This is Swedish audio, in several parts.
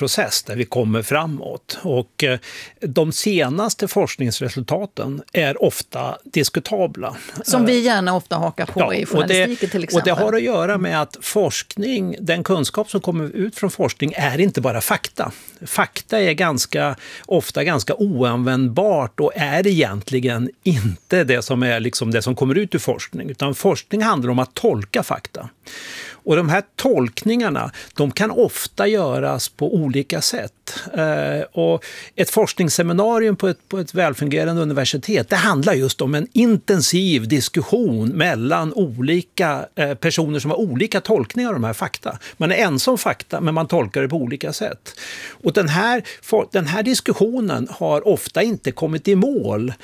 process där vi kommer framåt. Och de senaste forskningsresultaten är ofta diskutabla. Som vi gärna ofta hakar på i journalistiken till exempel. Och det har att göra med att forskning, den kunskap som kommer ut från forskning är inte bara fakta. Fakta är ofta ganska oanvändbart och är egentligen inte det som är liksom det som kommer ut ur forskning, utan forskning handlar om att tolka fakta. Och de här tolkningarna, de kan ofta göras på olika sätt. Och ett forskningsseminarium på ett välfungerande universitet, det handlar just om en intensiv diskussion mellan olika personer som har olika tolkningar av de här fakta. Man är ensam fakta, men man tolkar det på olika sätt. Och den här diskussionen har ofta inte kommit i mål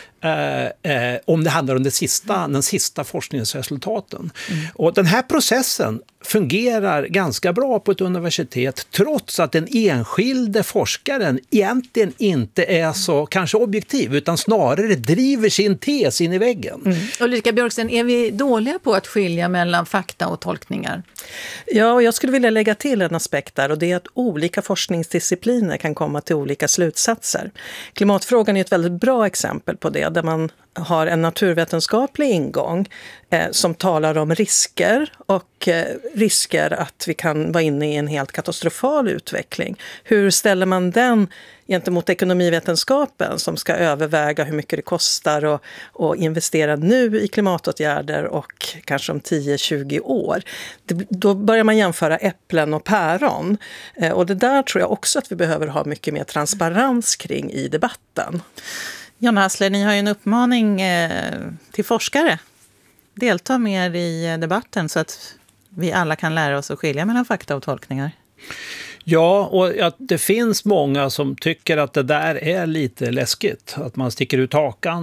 om det handlar om den sista forskningsresultaten. Och den här processen fungerar ganska bra på ett universitet trots att den enskilde forskaren egentligen inte är så kanske objektiv utan snarare driver sin tes in i väggen. Ulrika Björksten, är vi dåliga på att skilja mellan fakta och tolkningar? Ja, och jag skulle vilja lägga till en aspekt där, och det är att olika forskningsdiscipliner kan komma till olika slutsatser. Klimatfrågan är ett väldigt bra exempel på det, där man har en naturvetenskaplig ingång som talar om risker och risker att vi kan vara inne i en helt katastrofal utveckling. Hur ställer man den gentemot ekonomivetenskapen som ska överväga hur mycket det kostar och investera nu i klimatåtgärder och kanske om 10-20 år? Då börjar man jämföra äpplen och päron. Och det där tror jag också att vi behöver ha mycket mer transparens kring i debatten. John Hassler, ni har ju en uppmaning till forskare. Delta mer i debatten så att vi alla kan lära oss att skilja mellan fakta och tolkningar. Ja, och det finns många som tycker att det där är lite läskigt. Att man sticker ut hakan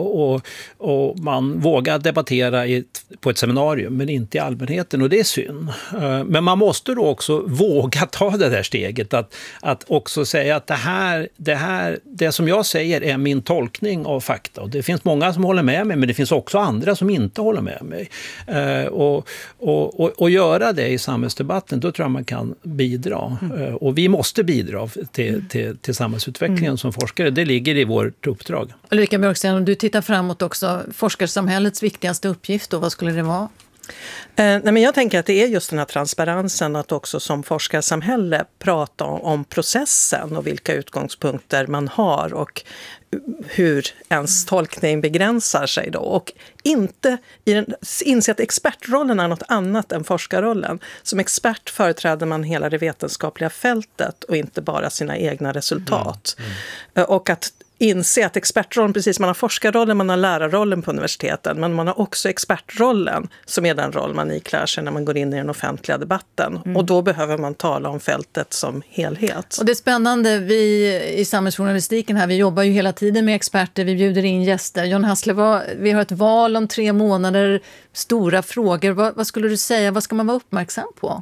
och man vågar debattera på ett seminarium men inte i allmänheten, och det är synd. Men man måste då också våga ta det där steget att också säga att det som jag säger är min tolkning av fakta. Och det finns många som håller med mig, men det finns också andra som inte håller med mig. Och göra det i samhällsdebatten, då tror jag man kan bidra. Och vi måste bidra till samhällsutvecklingen som forskare. Det ligger i vårt uppdrag. Ulrika Björksten, om du tittar framåt också, forskarsamhällets viktigaste uppgift då, vad skulle det vara? Men jag tänker att det är just den här transparensen, att också som forskarsamhälle prata om processen och vilka utgångspunkter man har och hur ens tolkning begränsar sig då. Och inte inse att expertrollen är något annat än forskarrollen. Som expert företräder man hela det vetenskapliga fältet och inte bara sina egna resultat. Och att inse att expertrollen, precis, man har forskarrollen, man har lärarrollen på universiteten, men man har också expertrollen som är den roll man iklär sig när man går in i den offentliga debatten. Och då behöver man tala om fältet som helhet. Och det är spännande, vi i samhällsjournalistiken här, vi jobbar ju hela tiden med experter, vi bjuder in gäster. John Hassler, vi har ett val om 3 månader, stora frågor. Vad skulle du säga, vad ska man vara uppmärksam på?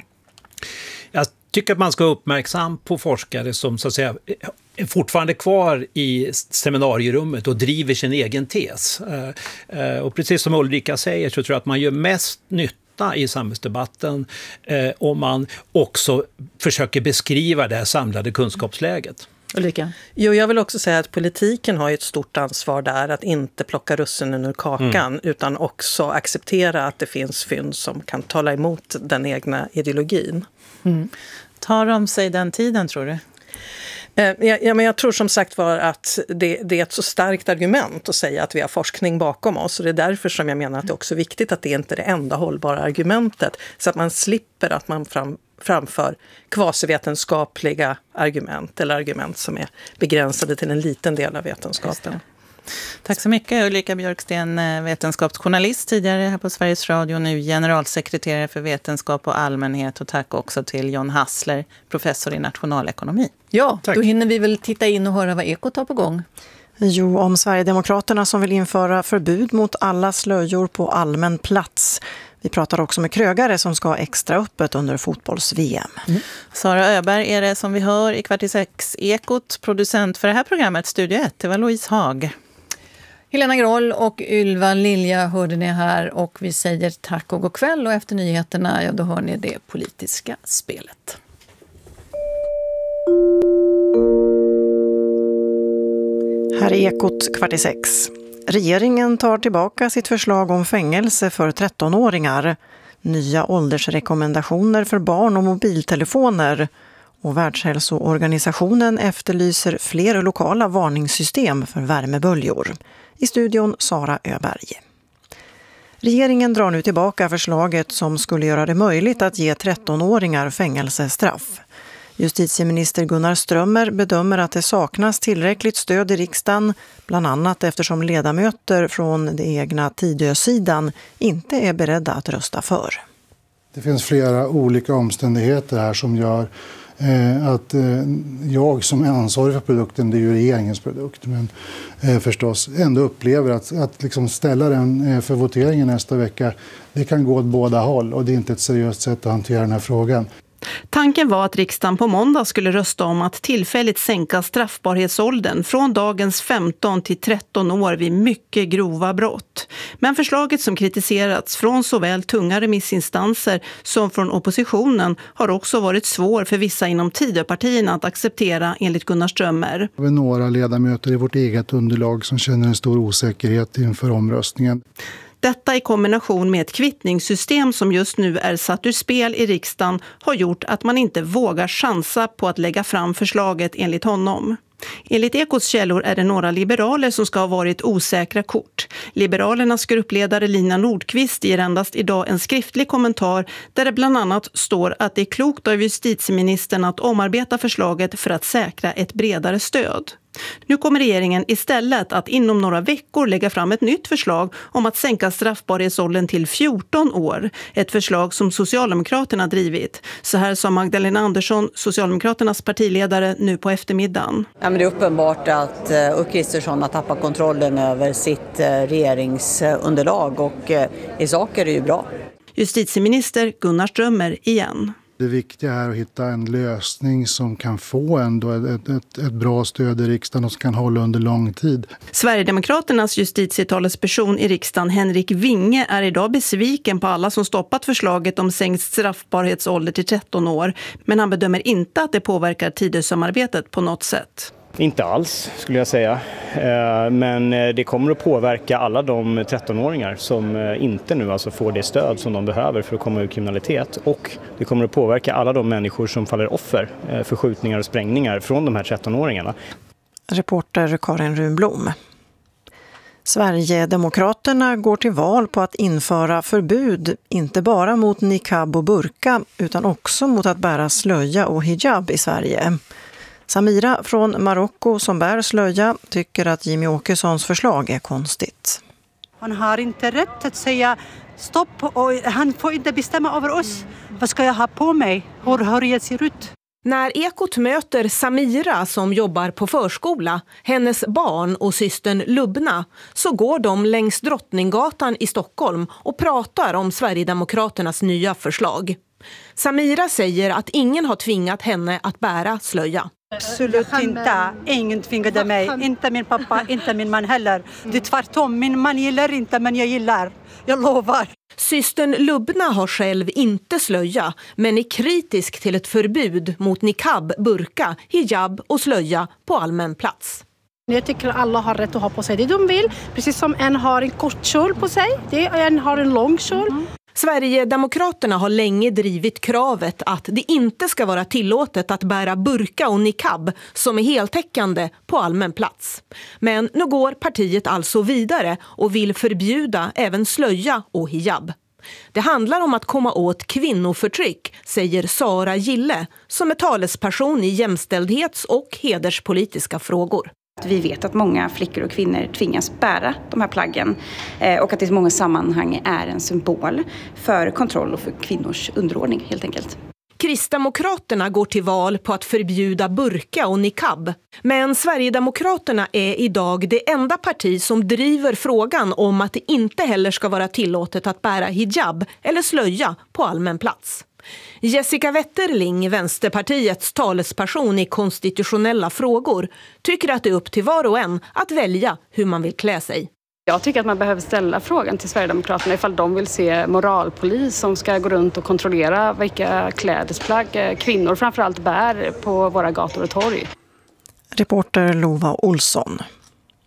Jag tycker att man ska vara uppmärksam på forskare som så att säga är fortfarande kvar i seminarierummet och driver sin egen tes. Och precis som Ulrika säger så tror jag att man gör mest nytta i samhällsdebatten om man också försöker beskriva det här samlade kunskapsläget. Ulrika? Jo, jag vill också säga att politiken har ett stort ansvar där att inte plocka russinen ur kakan utan också acceptera att det finns fynd som kan tala emot den egna ideologin. Tar de sig den tiden, tror du? Ja, men jag tror som sagt var att det är ett så starkt argument att säga att vi har forskning bakom oss. Och det är därför som jag menar att det är också viktigt att det inte är det enda hållbara argumentet. Så att man slipper att man framför kvasivetenskapliga argument eller argument som är begränsade till en liten del av vetenskapen. Tack så mycket Ulrika Björksten, vetenskapsjournalist tidigare här på Sveriges Radio, nu generalsekreterare för vetenskap och allmänhet, och tack också till John Hassler, professor i nationalekonomi. Ja, tack. Då hinner vi väl titta in och höra vad Ekot har på gång. Jo, om Sverigedemokraterna som vill införa förbud mot alla slöjor på allmän plats. Vi pratar också med krögare som ska ha extra öppet under fotbolls-VM. Sara Öberg är det som vi hör i 46 Ekot. Producent för det här programmet, Studio 1, det var Louise Haag. Helena Groll och Ylva Lilja hörde ni här, och vi säger tack och god kväll, och efter nyheterna, ja, då hör ni det politiska spelet. Här är Ekot 5:15. Regeringen tar tillbaka sitt förslag om fängelse för 13-åringar. Nya åldersrekommendationer för barn och mobiltelefoner. Och Världshälsoorganisationen efterlyser fler lokala varningssystem för värmeböljor. I studion Sara Öberg. Regeringen drar nu tillbaka förslaget som skulle göra det möjligt att ge 13-åringar fängelsestraff. Justitieminister Gunnar Strömmer bedömer att det saknas tillräckligt stöd i riksdagen, bland annat eftersom ledamöter från det egna Tidösidan inte är beredda att rösta för. Det finns flera olika omständigheter här som gör att jag som är ansvarig för produkten, det är ju regeringens produkt, men förstås ändå upplever att liksom ställa den för voteringen nästa vecka, det kan gå åt båda håll och det är inte ett seriöst sätt att hantera den här frågan. Tanken var att riksdagen på måndag skulle rösta om att tillfälligt sänka straffbarhetsåldern från dagens 15 till 13 år vid mycket grova brott. Men förslaget som kritiserats från såväl tunga remissinstanser som från oppositionen har också varit svår för vissa inom Tidöpartierna att acceptera enligt Gunnar Strömmer. Vi har några ledamöter i vårt eget underlag som känner en stor osäkerhet inför omröstningen. Detta i kombination med ett kvittningssystem som just nu är satt ur spel i riksdagen har gjort att man inte vågar chansa på att lägga fram förslaget enligt honom. Enligt Ekots källor är det några liberaler som ska ha varit osäkra kort. Liberalernas gruppledare Lina Nordqvist ger endast idag en skriftlig kommentar där det bland annat står att det är klokt av justitieministern att omarbeta förslaget för att säkra ett bredare stöd. Nu kommer regeringen istället att inom några veckor lägga fram ett nytt förslag om att sänka straffbarhetsåldern till 14 år. Ett förslag som Socialdemokraterna drivit. Så här sa Magdalena Andersson, Socialdemokraternas partiledare, nu på eftermiddagen. Ja, men det är uppenbart att Ulf Kristersson har tappat kontrollen över sitt regeringsunderlag och i sak är det ju bra. Justitieminister Gunnar Strömmer igen. Det viktiga är att hitta en lösning som kan få ändå ett bra stöd i riksdagen och som kan hålla under lång tid. Sverigedemokraternas justitietalesperson i riksdagen Henrik Winge är idag besviken på alla som stoppat förslaget om sänkt straffbarhetsålder till 13 år. Men han bedömer inte att det påverkar Tidösamarbetet på något sätt. Inte alls skulle jag säga, men det kommer att påverka alla de 13-åringar som inte nu alltså får det stöd som de behöver för att komma ur kriminalitet, och det kommer att påverka alla de människor som faller offer för skjutningar och sprängningar från de här 13-åringarna. Reporter Karin Runblom. Sverigedemokraterna går till val på att införa förbud inte bara mot niqab och burka utan också mot att bära slöja och hijab i Sverige. Samira från Marocko som bär slöja tycker att Jimmy Åkessons förslag är konstigt. Han har inte rätt att säga stopp och han får inte bestämma över oss. Vad ska jag ha på mig? Hur det ser ut? När Ekot möter Samira som jobbar på förskola, hennes barn och systern Lubna, så går de längs Drottninggatan i Stockholm och pratar om Sverigedemokraternas nya förslag. Samira säger att ingen har tvingat henne att bära slöja. Absolut inte. Ingen tvingade mig. Inte min pappa, inte min man heller. Det är tvärtom. Min man gillar inte, men jag gillar. Jag lovar. Systern Lubna har själv inte slöja, men är kritisk till ett förbud mot niqab, burka, hijab och slöja på allmän plats. Jag tycker att alla har rätt att ha på sig det de vill. Precis som en har en kort kjol på sig, en har en lång kjol. Sverigedemokraterna har länge drivit kravet att det inte ska vara tillåtet att bära burka och niqab som är heltäckande på allmän plats. Men nu går partiet alltså vidare och vill förbjuda även slöja och hijab. Det handlar om att komma åt kvinnoförtryck, säger Sara Gille, som är talesperson i jämställdhets- och hederspolitiska frågor. Vi vet att många flickor och kvinnor tvingas bära de här plaggen och att det i många sammanhang är en symbol för kontroll och för kvinnors underordning helt enkelt. Kristdemokraterna går till val på att förbjuda burka och niqab. Men Sverigedemokraterna är idag det enda parti som driver frågan om att det inte heller ska vara tillåtet att bära hijab eller slöja på allmän plats. Jessica Wetterling, Vänsterpartiets talesperson i konstitutionella frågor, tycker att det är upp till var och en att välja hur man vill klä sig. Jag tycker att man behöver ställa frågan till Sverigedemokraterna ifall de vill se moralpolis som ska gå runt och kontrollera vilka klädesplagg kvinnor framförallt bär på våra gator och torg. Reporter Lova Olsson.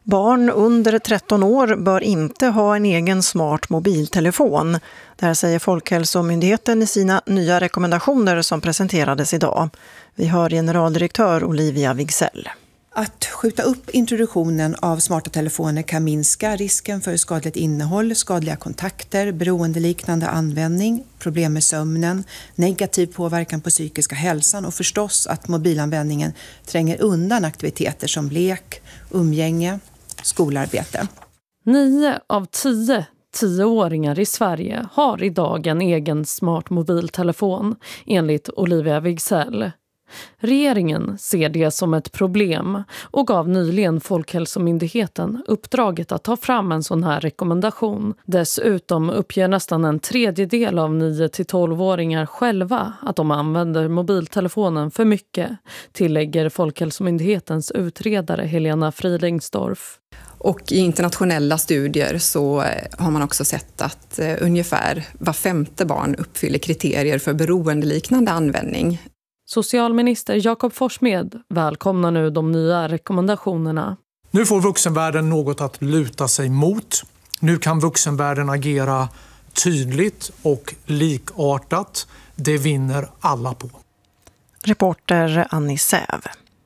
Barn under 13 år bör inte ha en egen smart mobiltelefon. Det här säger Folkhälsomyndigheten i sina nya rekommendationer som presenterades idag. Vi hör generaldirektör Olivia Wigsell. Att skjuta upp introduktionen av smarta telefoner kan minska risken för skadligt innehåll, skadliga kontakter, beroendeliknande användning, problem med sömnen, negativ påverkan på psykiska hälsan och förstås att mobilanvändningen tränger undan aktiviteter som lek, umgänge, skolarbete. 9 av 10 10-åringar i Sverige har idag en egen smart mobiltelefon, enligt Olivia Wigsell. Regeringen ser det som ett problem och gav nyligen Folkhälsomyndigheten uppdraget att ta fram en sån här rekommendation. Dessutom uppger nästan en tredjedel av 9-12-åringar själva att de använder mobiltelefonen för mycket, tillägger Folkhälsomyndighetens utredare Helena Frilingsdorff. Och i internationella studier så har man också sett att ungefär var 5:e barn uppfyller kriterier för beroendeliknande användning. Socialminister Jakob Forssmed välkomnar nu de nya rekommendationerna. Nu får vuxenvärlden något att luta sig mot. Nu kan vuxenvärlden agera tydligt och likartat. Det vinner alla på. Reporter Annie Säv.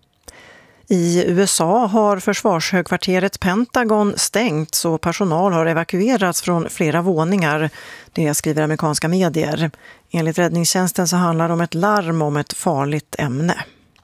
I USA har försvarshögkvarteret Pentagon stängt så personal har evakuerats från flera våningar. Det skriver amerikanska medier. Enligt räddningstjänsten så handlar det om ett larm om ett farligt ämne.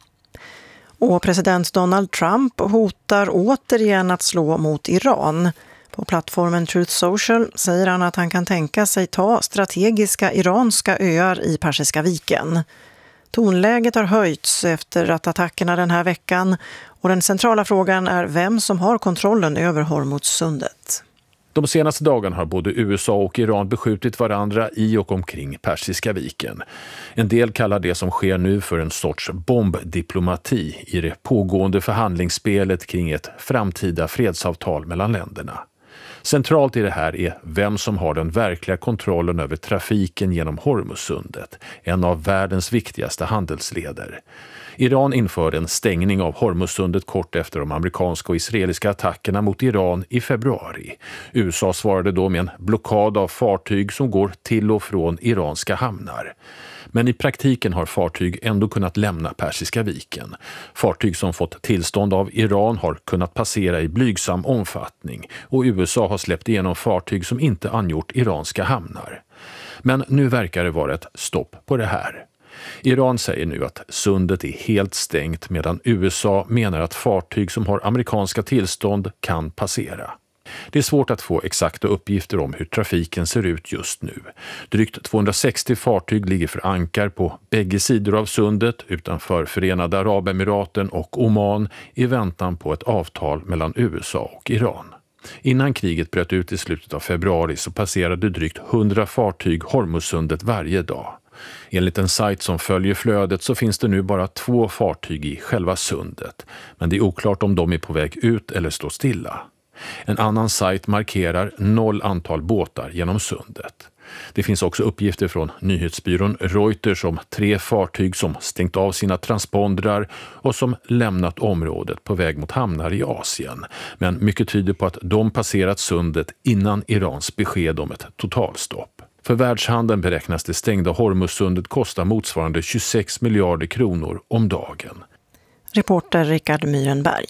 Och president Donald Trump hotar återigen att slå mot Iran. På plattformen Truth Social säger han att han kan tänka sig ta strategiska iranska öar i Persiska viken. Tonläget har höjts efter att attackerna den här veckan och den centrala frågan är vem som har kontrollen över Hormuzsundet. De senaste dagarna har både USA och Iran beskjutit varandra i och omkring Persiska viken. En del kallar det som sker nu för en sorts bombdiplomati i det pågående förhandlingsspelet kring ett framtida fredsavtal mellan länderna. Centralt i det här är vem som har den verkliga kontrollen över trafiken genom Hormuzsundet, en av världens viktigaste handelsleder. Iran införde en stängning av Hormuzsundet kort efter de amerikanska och israeliska attackerna mot Iran i februari. USA svarade då med en blockad av fartyg som går till och från iranska hamnar. Men i praktiken har fartyg ändå kunnat lämna Persiska viken. Fartyg som fått tillstånd av Iran har kunnat passera i blygsam omfattning och USA har släppt igenom fartyg som inte angjort iranska hamnar. Men nu verkar det vara ett stopp på det här. Iran säger nu att sundet är helt stängt medan USA menar att fartyg som har amerikanska tillstånd kan passera. Det är svårt att få exakta uppgifter om hur trafiken ser ut just nu. Drygt 260 fartyg ligger för ankar på bägge sidor av sundet utanför Förenade Arabemiraten och Oman i väntan på ett avtal mellan USA och Iran. Innan kriget bröt ut i slutet av februari så passerade drygt 100 fartyg Hormuzsundet varje dag. Enligt en sajt som följer flödet så finns det nu bara 2 fartyg i själva sundet, men det är oklart om de är på väg ut eller står stilla. En annan sajt markerar 0 antal båtar genom sundet. Det finns också uppgifter från nyhetsbyrån Reuters om 3 fartyg som stängt av sina transpondrar och som lämnat området på väg mot hamnar i Asien. Men mycket tyder på att de passerat sundet innan Irans besked om ett totalstopp. För världshandeln beräknas det stängda Hormuzsundet kosta motsvarande 26 miljarder kronor om dagen. Reporter Rickard Myrenberg.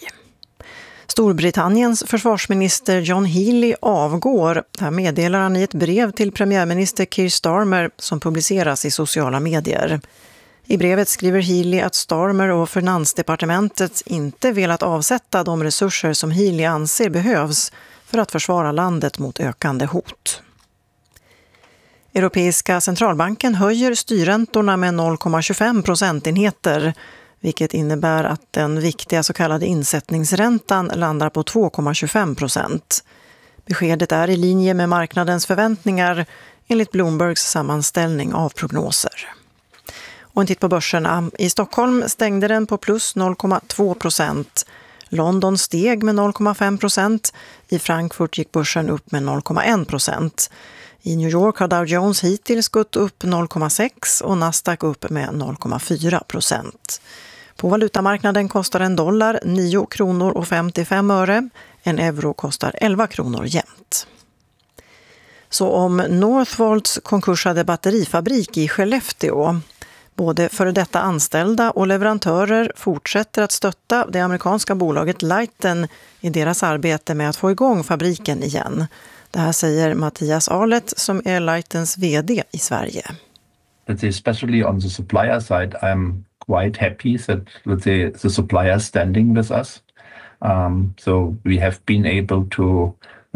Storbritanniens försvarsminister John Healey avgår. Det här meddelar han i ett brev till premiärminister Keir Starmer som publiceras i sociala medier. I brevet skriver Healey att Starmer och Finansdepartementet inte velat avsätta de resurser som Healey anser behövs för att försvara landet mot ökande hot. Europeiska centralbanken höjer styrräntorna med 0,25 procentenheter, vilket innebär att den viktiga så kallade insättningsräntan landar på 2,25%. Beskedet är i linje med marknadens förväntningar enligt Bloombergs sammanställning av prognoser. Och en titt på börserna. I Stockholm stängde den på plus 0,2%. London steg med 0,5%. I Frankfurt gick börsen upp med 0,1%. I New York har Dow Jones hittills gått upp 0,6 och Nasdaq upp med 0,4%. På valutamarknaden kostar en dollar 9 kronor och 55 öre. En euro kostar 11 kronor jämt. Så om Northvolts konkursade batterifabrik i Skellefteå. Både före detta anställda och leverantörer fortsätter att stötta det amerikanska bolaget Leiten i deras arbete med att få igång fabriken igen. Det här säger Mattias Arlet som är Leitens vd i Sverige. Especially on the supplier side, I'm quite happy that the supplier is standing with us. So we have been able to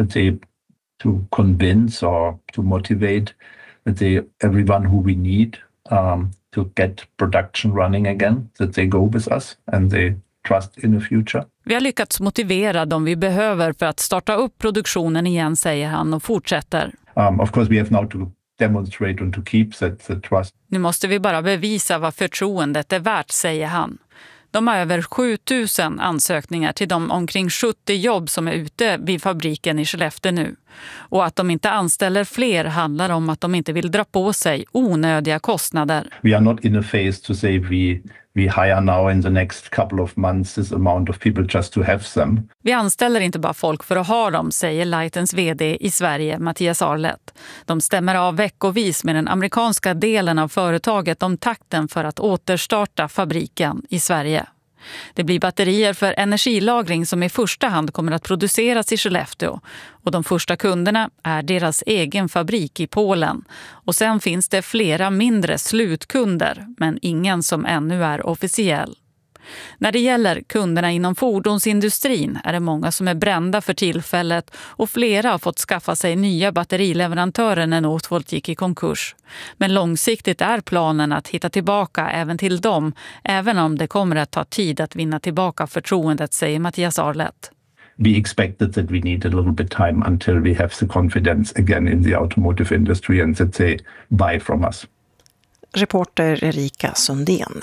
convince or to motivate everyone who we need to get production running again, that they go with us and they trust in the future. Vi har lyckats motivera dem vi behöver för att starta upp produktionen igen, säger han och fortsätter. Of course we have now to demonstrate and to keep that trust. Nu måste vi bara bevisa vad förtroendet är värt, säger han. De har över 7000 ansökningar till de omkring 70 jobb som är ute vid fabriken i Skellefteå nu. Och att de inte anställer fler handlar om att de inte vill dra på sig onödiga kostnader. We are not in a phase to say we hire now in the next couple of months this amount of people just to have them. Vi anställer inte bara folk för att ha dem, säger Leitens vd i Sverige, Mattias Arlet. De stämmer av veckovis med den amerikanska delen av företaget om takten för att återstarta fabriken i Sverige. Det blir batterier för energilagring som i första hand kommer att produceras i Skellefteå. Och de första kunderna är deras egen fabrik i Polen. Och sen finns det flera mindre slutkunder, men ingen som ännu är officiell. När det gäller kunderna inom fordonsindustrin är det många som är brända för tillfället och flera har fått skaffa sig nya batterileverantörer när Northvolt gick i konkurs. Men långsiktigt är planen att hitta tillbaka även till dem, även om det kommer att ta tid att vinna tillbaka förtroendet, säger Mattias Arlet. We expected that we need a little bit time until we have the confidence again in the automotive industry and that they buy from us. Reporter Erika Sundén.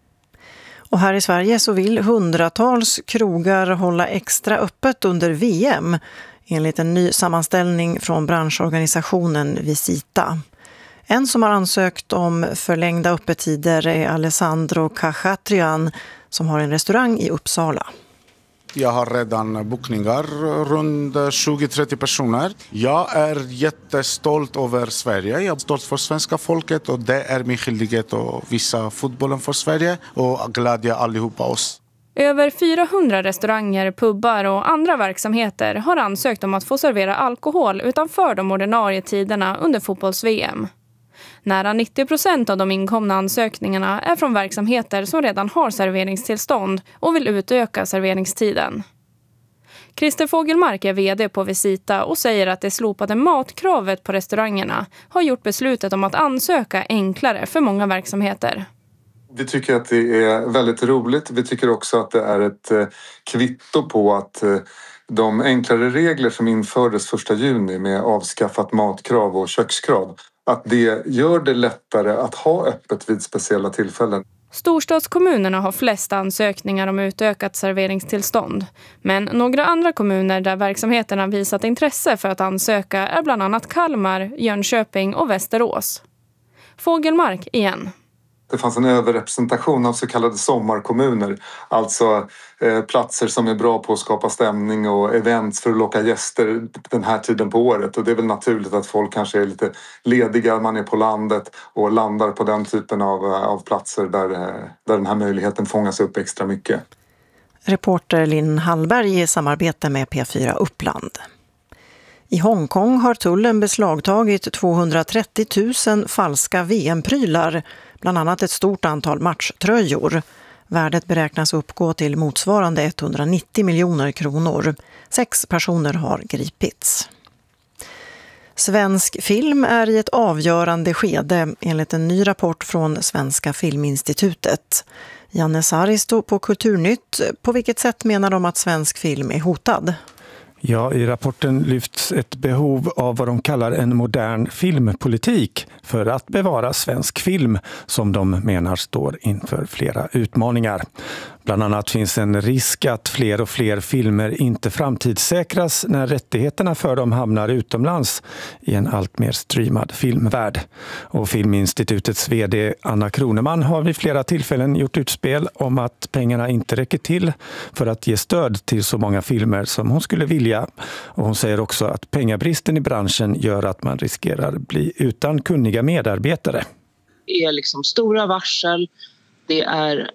Och här i Sverige så vill hundratals krogar hålla extra öppet under VM enligt en ny sammanställning från branschorganisationen Visita. En som har ansökt om förlängda öppettider är Alessandro Cachatrian som har en restaurang i Uppsala. Jag har redan bokningar runt 20-30 personer. Jag är jättestolt över Sverige. Jag är stolt för svenska folket och det är min skyldighet att visa fotbollen för Sverige och glädja allihopa oss. Över 400 restauranger, pubbar och andra verksamheter har ansökt om att få servera alkohol utanför de ordinarie tiderna under fotbolls-VM. Nära 90% av de inkomna ansökningarna är från verksamheter som redan har serveringstillstånd och vill utöka serveringstiden. Christer Fogelmark är vd på Visita och säger att det slopade matkravet på restaurangerna har gjort beslutet om att ansöka enklare för många verksamheter. Vi tycker att det är väldigt roligt. Vi tycker också att det är ett kvitto på att de enklare regler som infördes 1 juni med avskaffat matkrav och kökskrav, att det gör det lättare att ha öppet vid speciella tillfällen. Storstadskommunerna har flest ansökningar om utökat serveringstillstånd. Men några andra kommuner där verksamheterna visat intresse för att ansöka är bland annat Kalmar, Jönköping och Västerås. Fogelmark igen. Det fanns en överrepresentation av så kallade sommarkommuner, alltså platser som är bra på att skapa stämning och events för att locka gäster den här tiden på året. Och det är väl naturligt att folk kanske är lite lediga, man är på landet och landar på den typen av platser där den här möjligheten fångas upp extra mycket. Reporter Linn Hallberg i samarbete med P4 Uppland. I Hongkong har tullen beslagtagit 230 000 falska VM-prylar, bland annat ett stort antal matchtröjor. Värdet beräknas uppgå till motsvarande 190 miljoner kronor. 6 personer har gripits. Svensk film är i ett avgörande skede enligt en ny rapport från Svenska Filminstitutet. Janne Saristo på Kulturnytt. På vilket sätt menar de att svensk film är hotad? Ja, i rapporten lyfts ett behov av vad de kallar en modern filmpolitik för att bevara svensk film som de menar står inför flera utmaningar. Bland annat finns en risk att fler och fler filmer inte framtidssäkras när rättigheterna för dem hamnar utomlands i en allt mer streamad filmvärld. Och Filminstitutets vd Anna Kroneman har vid flera tillfällen gjort utspel om att pengarna inte räcker till för att ge stöd till så många filmer som hon skulle vilja. Och hon säger också att pengabristen i branschen gör att man riskerar bli utan kunniga medarbetare. Det är liksom stora varsel. Det är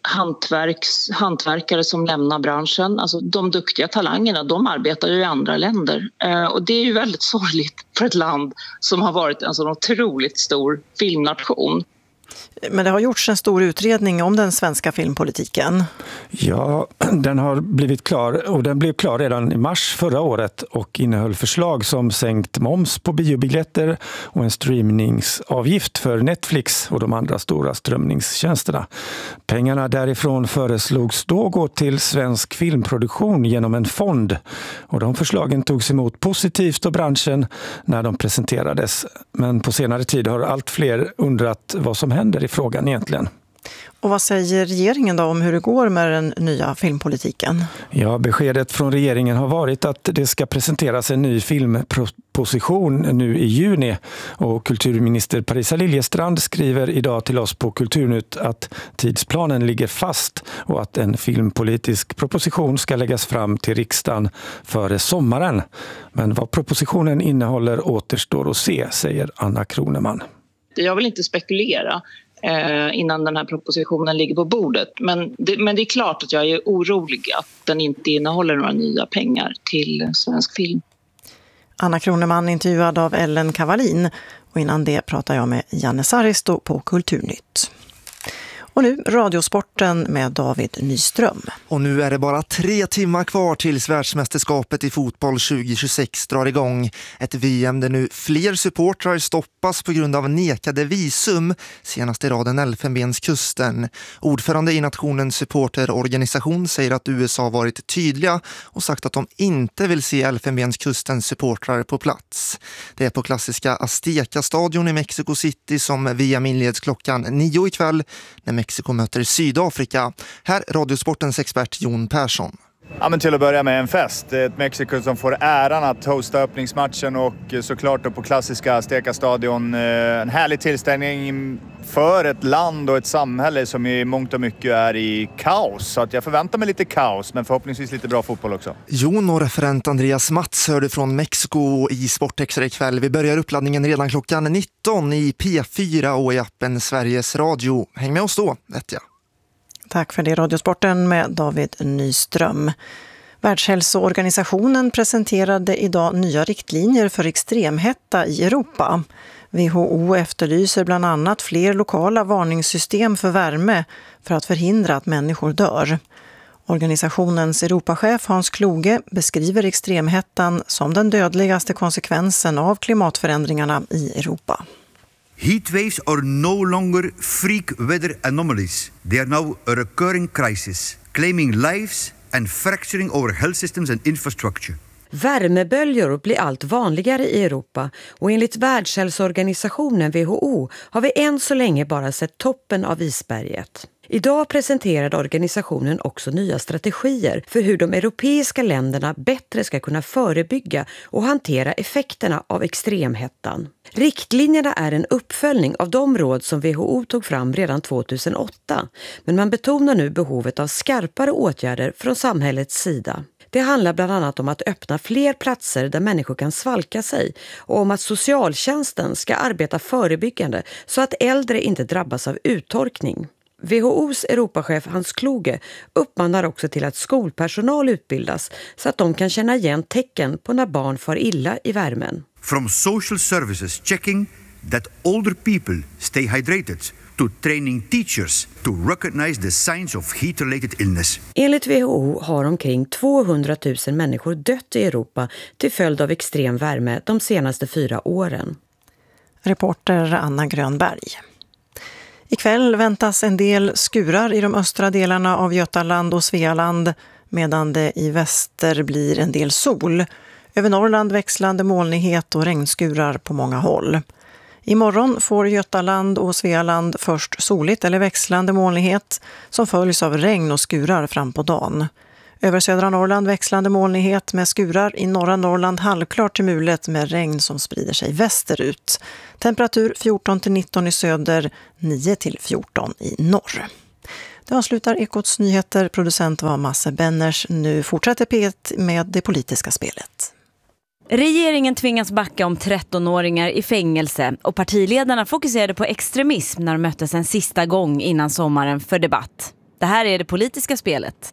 hantverkare som lämnar branschen. Alltså de duktiga talangerna, de arbetar ju i andra länder. Och det är ju väldigt sorgligt för ett land som har varit en sån otroligt stor filmnation. Men det har gjorts en stor utredning om den svenska filmpolitiken. Ja, den har blivit klar och den blev klar redan i mars förra året och innehöll förslag som sänkt moms på biobiljetter och en streamingsavgift för Netflix och de andra stora strömningstjänsterna. Pengarna därifrån föreslogs då gå till svensk filmproduktion genom en fond och de förslagen togs emot positivt av branschen när de presenterades. Men på senare tid har allt fler undrat vad som händer i frågan egentligen. Och vad säger regeringen då om hur det går med den nya filmpolitiken? Ja, beskedet från regeringen har varit att det ska presenteras en ny filmproposition nu i juni. Och kulturminister Parisa Liljestrand skriver idag till oss på Kulturnytt att tidsplanen ligger fast och att en filmpolitisk proposition ska läggas fram till riksdagen före sommaren. Men vad propositionen innehåller återstår att se, säger Anna Kroneman. Jag vill inte spekulera innan den här propositionen ligger på bordet. Men det är klart att jag är orolig att den inte innehåller några nya pengar till svensk film. Anna Kroneman intervjuad av Ellen Kavalin och innan det pratar jag med Janne Saristo på Kulturnytt. Och nu Radiosporten med David Nyström. Och nu är det bara 3 timmar kvar tills världsmästerskapet i fotboll 2026 drar igång. Ett VM där nu fler supportrar stoppas på grund av nekade visum. Senast i raden Elfenbenskusten. Ordförande i nationens supporterorganisation säger att USA varit tydliga och sagt att de inte vill se Elfenbenskustens supportrar på plats. Det är på klassiska Azteca-stadion i Mexico City som VM inleds klockan 9 ikväll när Mexiko möter Sydafrika. Här Radiosportens expert Jon Persson. Ja, men till att börja med en fest. Ett Mexiko som får äran att hosta öppningsmatchen och såklart då på klassiska Azteca-stadion. En härlig tillställning för ett land och ett samhälle som i mångt och mycket är i kaos. Så att jag förväntar mig lite kaos, men förhoppningsvis lite bra fotboll också. Jon och referent Andreas Mats hörde från Mexiko i Sportextra ikväll. Vi börjar uppladdningen redan klockan 19 i P4 och i appen Sveriges Radio. Häng med oss då, vet jag. Tack för det, Radiosporten med David Nyström. Världshälsoorganisationen presenterade idag nya riktlinjer för extremhetta i Europa. WHO efterlyser bland annat fler lokala varningssystem för värme för att förhindra att människor dör. Organisationens Europachef Hans Kloge beskriver extremhettan som den dödligaste konsekvensen av klimatförändringarna i Europa. Heatwaves are no longer freak weather anomalies. They are now a recurring crisis, claiming lives and fracturing our health systems and infrastructure. Värmeböljor blir allt vanligare i Europa och enligt Världshälsoorganisationen WHO har vi än så länge bara sett toppen av isberget. Idag presenterade organisationen också nya strategier för hur de europeiska länderna bättre ska kunna förebygga och hantera effekterna av extremhettan. Riktlinjerna är en uppföljning av de råd som WHO tog fram redan 2008, men man betonar nu behovet av skarpare åtgärder från samhällets sida. Det handlar bland annat om att öppna fler platser där människor kan svalka sig och om att socialtjänsten ska arbeta förebyggande så att äldre inte drabbas av uttorkning. WHO:s Europachef Hans Kloge uppmanar också till att skolpersonal utbildas så att de kan känna igen tecken på när barn far illa i värmen. From social services checking that older people stay hydrated to training teachers to recognize the signs of heat-related illness. Enligt WHO har omkring 200 000 människor dött i Europa till följd av extrem värme de senaste 4 åren. Reporter Anna Grönberg. Ikväll väntas en del skurar i de östra delarna av Götaland och Svealand medan det i väster blir en del sol. Över Norrland växlande molnighet och regnskurar på många håll. Imorgon får Götaland och Svealand först soligt eller växlande molnighet som följs av regn och skurar fram på dagen. Över södra Norrland växlande molnighet med skurar, i norra Norrland halvklart till mulet med regn som sprider sig västerut. Temperatur 14-19 i söder, 9-14 i norr. Det avslutar Ekots nyheter. Producent var Masse Benners. Nu fortsätter P1 med det politiska spelet. Regeringen tvingas backa om 13-åringar i fängelse och partiledarna fokuserade på extremism när de möttes en sista gång innan sommaren för debatt. Det här är det politiska spelet.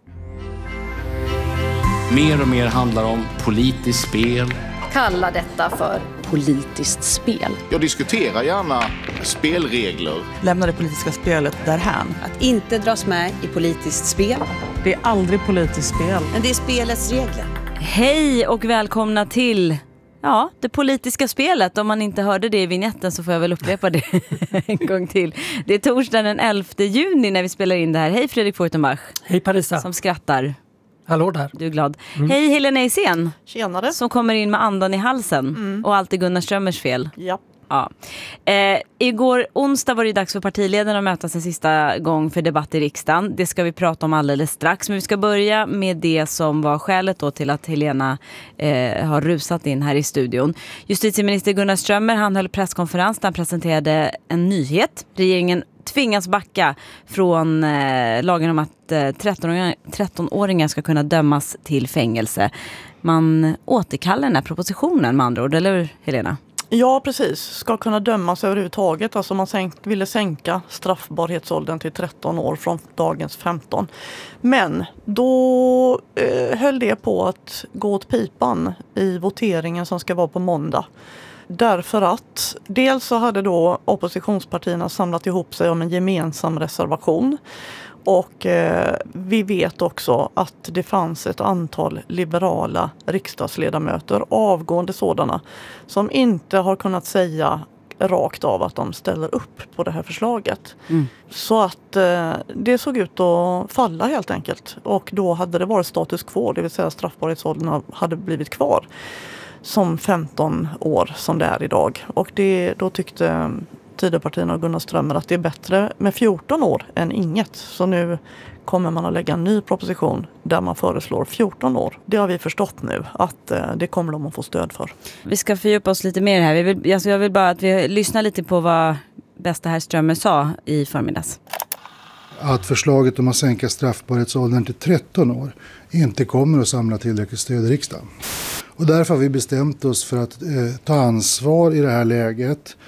Mer och mer handlar om politiskt spel. Kalla detta för politiskt spel. Jag diskuterar gärna spelregler. Lämna det politiska spelet därhän. Att inte dras med i politiskt spel. Det är aldrig politiskt spel. Men det är spelets regler. Hej och välkomna till det politiska spelet. Om man inte hörde det i vignetten så får jag väl upprepa det en gång till. Det är torsdagen den 11 juni när vi spelar in det här. Hej Fredrik Fortenbach. Hej Parisa. Som skrattar. Hallå där. Du är glad. Hej Helena Eisen. Tjenare. Som kommer in med andan i halsen. Och allt är Gunnar Strömmers fel. Ja. Ja. Igår onsdag var det dags för partiledarna att mötas en sista gång för debatt i riksdagen. Det ska vi prata om alldeles strax. Men vi ska börja med det som var skälet då till att Helena har rusat in här i studion. Justitieminister Gunnar Strömmer, han höll presskonferens där han presenterade en nyhet. Regeringen tvingas backa från lagen om att 13-åringar ska kunna dömas till fängelse. Man återkallar den här propositionen med andra ord, eller hur Helena? Ja, precis. Ska kunna dömas överhuvudtaget. Alltså man ville sänka straffbarhetsåldern till 13 år från dagens 15. Men då höll det på att gå åt pipan i voteringen som ska vara på måndag. Därför att dels så hade då oppositionspartierna samlat ihop sig om en gemensam reservation. Och vi vet också att det fanns ett antal liberala riksdagsledamöter, avgående sådana, som inte har kunnat säga rakt av att de ställer upp på det här förslaget. Så att det såg ut att falla helt enkelt. Och då hade det varit status quo, det vill säga straffbarhetsåldern hade blivit kvar som 15 år som det är idag. Och då tyckte Tidöpartierna och Gunnar Strömmer att det är bättre med 14 år än inget. Så nu kommer man att lägga en ny proposition där man föreslår 14 år. Det har vi förstått nu att det kommer de att få stöd för. Vi ska fördjupa oss lite mer här. Jag vill bara att vi lyssnar lite på vad bästa herr Strömmer sa i förmiddags. Att förslaget om att sänka straffbarhetsåldern till 13 år inte kommer att samla tillräckligt stöd i riksdagen. Och därför har vi bestämt oss för att ta ansvar i det här läget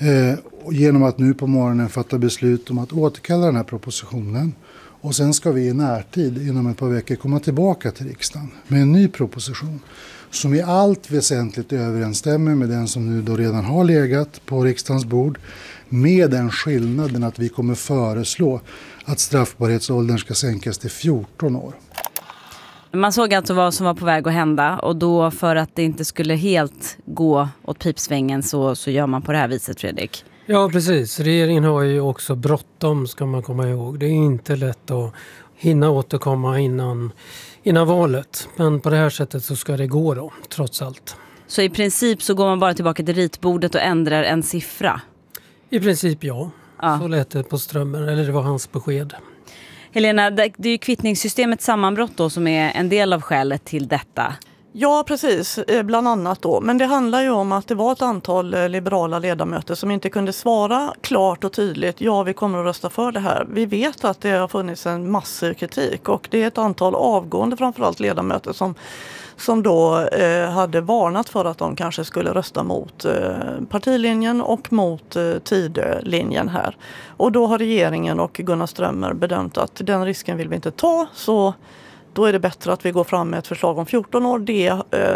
genom att nu på morgonen fatta beslut om att återkalla den här propositionen. Och sen ska vi i närtid inom ett par veckor komma tillbaka till riksdagen med en ny proposition som i allt väsentligt överensstämmer med den som nu då redan har legat på riksdagens bord, med den skillnaden att vi kommer föreslå att straffbarhetsåldern ska sänkas till 14 år. Man såg alltså vad som var på väg att hända, och då för att det inte skulle helt gå åt pipsvängen så gör man på det här viset, Fredrik. Ja, precis. Regeringen har ju också bråttom, ska man komma ihåg. Det är inte lätt att hinna återkomma innan valet. Men på det här sättet så ska det gå då, trots allt. Så i princip så går man bara tillbaka till ritbordet och ändrar en siffra? I princip ja. Så lät det på Strömmer, eller det var hans besked. Helena, det är ju kvittningssystemets sammanbrott då som är en del av skälet till detta. Ja, precis. Bland annat då. Men det handlar ju om att det var ett antal liberala ledamöter som inte kunde svara klart och tydligt. Ja, vi kommer att rösta för det här. Vi vet att det har funnits en massiv kritik, och det är ett antal avgående framförallt ledamöter som då hade varnat för att de kanske skulle rösta mot partilinjen och mot Tidölinjen här. Och då har regeringen och Gunnar Strömmer bedömt att den risken vill vi inte ta, så då är det bättre att vi går fram med ett förslag om 14 år. Det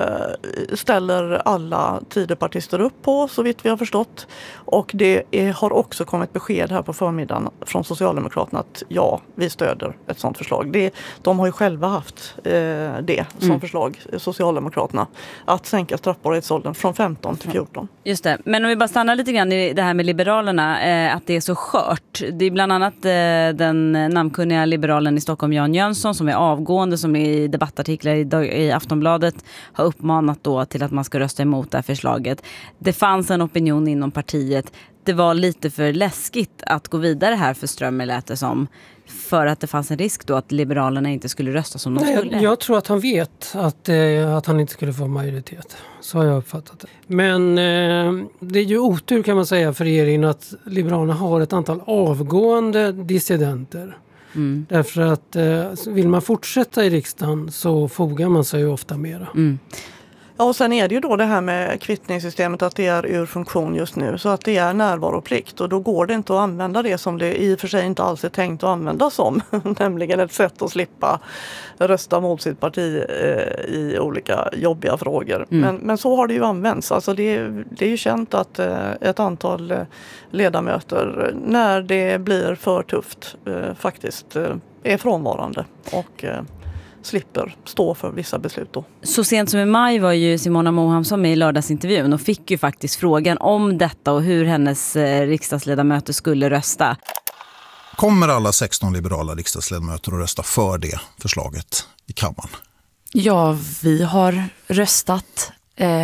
ställer alla Tidöpartister upp på, så vitt vi har förstått. Och det har också kommit besked här på förmiddagen från Socialdemokraterna att ja, vi stöder ett sådant förslag. De har ju själva haft det som förslag, Socialdemokraterna, att sänka straffbarhetsåldern från 15 till 14. Just det, men om vi bara stannar lite grann i det här med Liberalerna, att det är så skört. Det är bland annat den namnkunniga liberalen i Stockholm, Jan Jönsson, som är avgående utomstående som i debattartiklar i Aftonbladet har uppmanat då till att man ska rösta emot det här förslaget. Det fanns en opinion inom partiet. Det var lite för läskigt att gå vidare här för Strömmer, lät det som. För att det fanns en risk då att Liberalerna inte skulle rösta som de skulle. Jag tror att han vet att han inte skulle få majoritet. Så har jag uppfattat det. Men det är ju otur kan man säga för regeringen att Liberalerna har ett antal avgående dissidenter. Mm. Därför att vill man fortsätta i riksdagen så fogar man sig ju ofta mera. Mm. Ja, och sen är det ju då det här med kvittningssystemet att det är ur funktion just nu. Så att det är närvaroplikt och då går det inte att använda det som det i och för sig inte alls är tänkt att använda som. Nämligen ett sätt att slippa rösta mot sitt parti i olika jobbiga frågor. Men så har det ju använts. Alltså det är ju känt att ett antal ledamöter när det blir för tufft faktiskt är frånvarande och slipper stå för vissa beslut då. Så sent som i maj var ju Simona Mohamsson med i lördagsintervjun och fick ju faktiskt frågan om detta och hur hennes riksdagsledamöter skulle rösta. Kommer alla 16 liberala riksdagsledamöter att rösta för det förslaget i kammaren? Ja, vi har röstat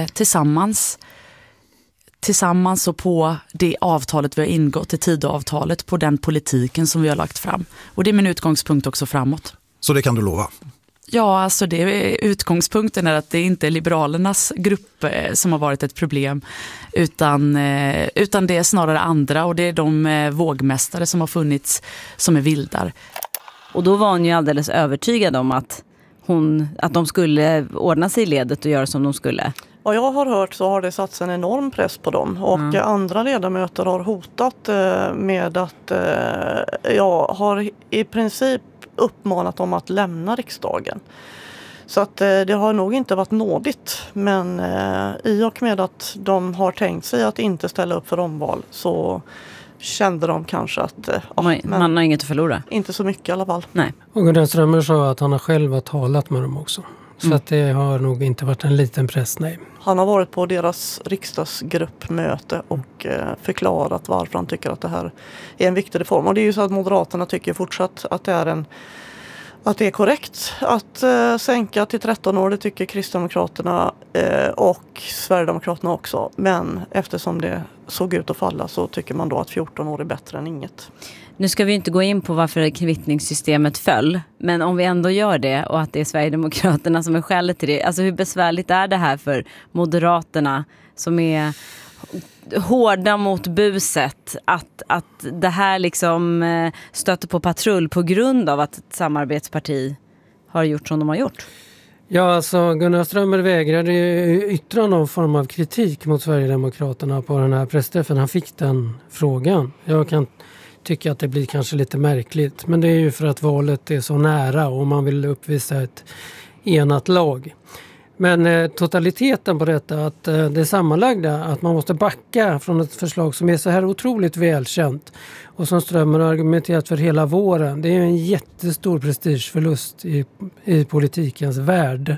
tillsammans och på det avtalet vi har ingått, i Tidöavtalet, på den politiken som vi har lagt fram. Och det är min utgångspunkt också framåt. Så det kan du lova? Ja, alltså utgångspunkten är att det inte är Liberalernas grupp som har varit ett problem utan det är snarare andra och det är de vågmästare som har funnits som är vildar. Och då var hon ju alldeles övertygad om att de skulle ordna sig i ledet och göra som de skulle. Vad jag har hört så har det satts en enorm press på dem och andra ledamöter har hotat med att jag har i princip uppmanat dem att lämna riksdagen. Så att det har nog inte varit nådigt, men i och med att de har tänkt sig att inte ställa upp för omval så kände de kanske att man har inget att förlora. Inte så mycket i alla fall. Nej. Och Gunnar Strömmer sa att han har själv talat med dem också. Så att det har nog inte varit en liten press, nej. Han har varit på deras riksdagsgruppmöte och förklarat varför han tycker att det här är en viktig reform. Och det är ju så att Moderaterna tycker fortsatt att det är korrekt att sänka till 13 år. Det tycker Kristdemokraterna och Sverigedemokraterna också. Men eftersom det såg ut att falla så tycker man då att 14 år är bättre än inget. Nu ska vi inte gå in på varför kvittningssystemet föll. Men om vi ändå gör det och att det är Sverigedemokraterna som är skälet till det. Alltså hur besvärligt är det här för Moderaterna som är hårda mot buset att det här liksom stöter på patrull på grund av att ett samarbetsparti har gjort som de har gjort? Ja, alltså Gunnar Strömmer vägrade yttra någon form av kritik mot Sverigedemokraterna på den här pressträffen. Han fick den frågan. Jag kan tycka att det blir kanske lite märkligt, men det är ju för att valet är så nära och man vill uppvisa ett enat lag. Men totaliteten på detta, att det sammanlagda, att man måste backa från ett förslag som är så här otroligt välkänt och som Strömmer har argumenterat för hela våren, det är en jättestor prestigeförlust i politikens värld.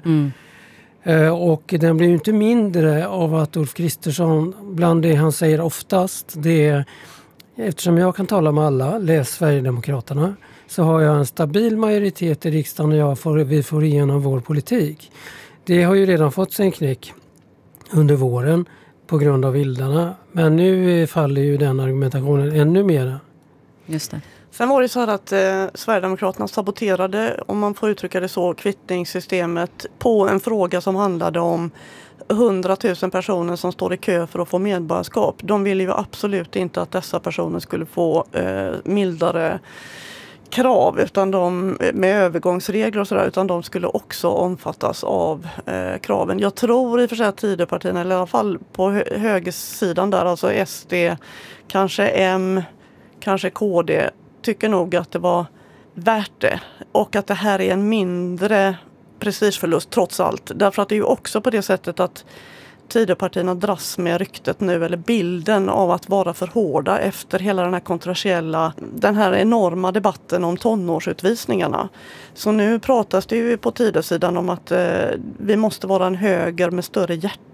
Och den blir ju inte mindre av att Ulf Kristersson, bland det han säger oftast, det är, eftersom jag kan tala med alla, läs Sverigedemokraterna, så har jag en stabil majoritet i riksdagen och vi får igenom vår politik. Det har ju redan fått sin knäck under våren på grund av vildarna. Men nu faller ju den argumentationen ännu mera. Just det. Sen var det så här att Sverigedemokraterna saboterade, om man får uttrycka det så, kvittningssystemet på en fråga som handlade om 100 000 personer som står i kö för att få medborgarskap. De ville ju absolut inte att dessa personer skulle få mildare krav utan med övergångsregler och sådär, utan de skulle också omfattas av kraven. Jag tror i och för sig att Tidöpartierna, eller i alla fall på högersidan där, alltså SD, kanske M, kanske KD, tycker nog att det var värt det. Och att det här är en mindre prestigeförlust trots allt. Därför att det är ju också på det sättet att Tidöpartierna dras med ryktet nu, eller bilden av att vara för hårda efter hela den här enorma debatten om tonårsutvisningarna. Så nu pratas det ju på Tidösidan om att vi måste vara en höger med större hjärta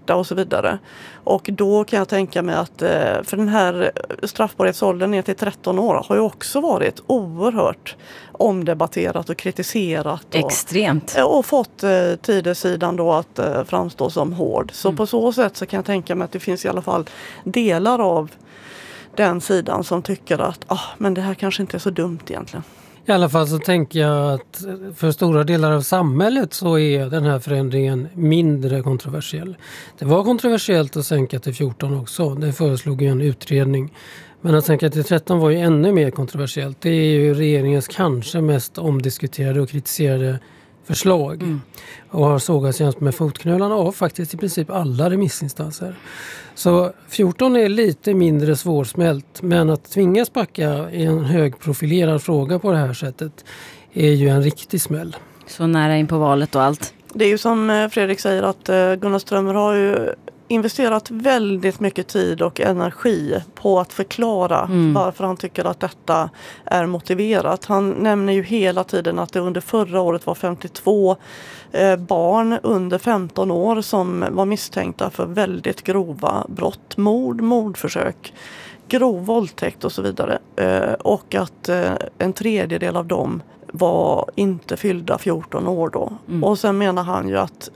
smärta och så vidare. Och då kan jag tänka mig att för den här straffbarhetsåldern ner till 13 år har ju också varit oerhört omdebatterat och kritiserat. Extremt. Och fått tidesidan då att framstå som hård. Så på så sätt så kan jag tänka mig att det finns i alla fall delar av den sidan som tycker att men det här kanske inte är så dumt egentligen. I alla fall så tänker jag att för stora delar av samhället så är den här förändringen mindre kontroversiell. Det var kontroversiellt att sänka till 14 också. Det föreslog ju en utredning. Men att sänka till 13 var ju ännu mer kontroversiellt. Det är ju regeringens kanske mest omdiskuterade och kritiserade förslag. Och har sågats jämst med fotknölarna av faktiskt i princip alla remissinstanser. Så 14 är lite mindre svårsmält, men att tvingas backa i en högprofilerad fråga på det här sättet är ju en riktig smäll. Så nära in på valet och allt. Det är ju som Fredrik säger att Gunnar Strömmer har ju investerat väldigt mycket tid och energi på att förklara varför han tycker att detta är motiverat. Han nämner ju hela tiden att det under förra året var 52 barn under 15 år som var misstänkta för väldigt grova brott, mordförsök, grov våldtäkt och så vidare. Och att en tredjedel av dem var inte fyllda 14 år då. Och sen menar han ju att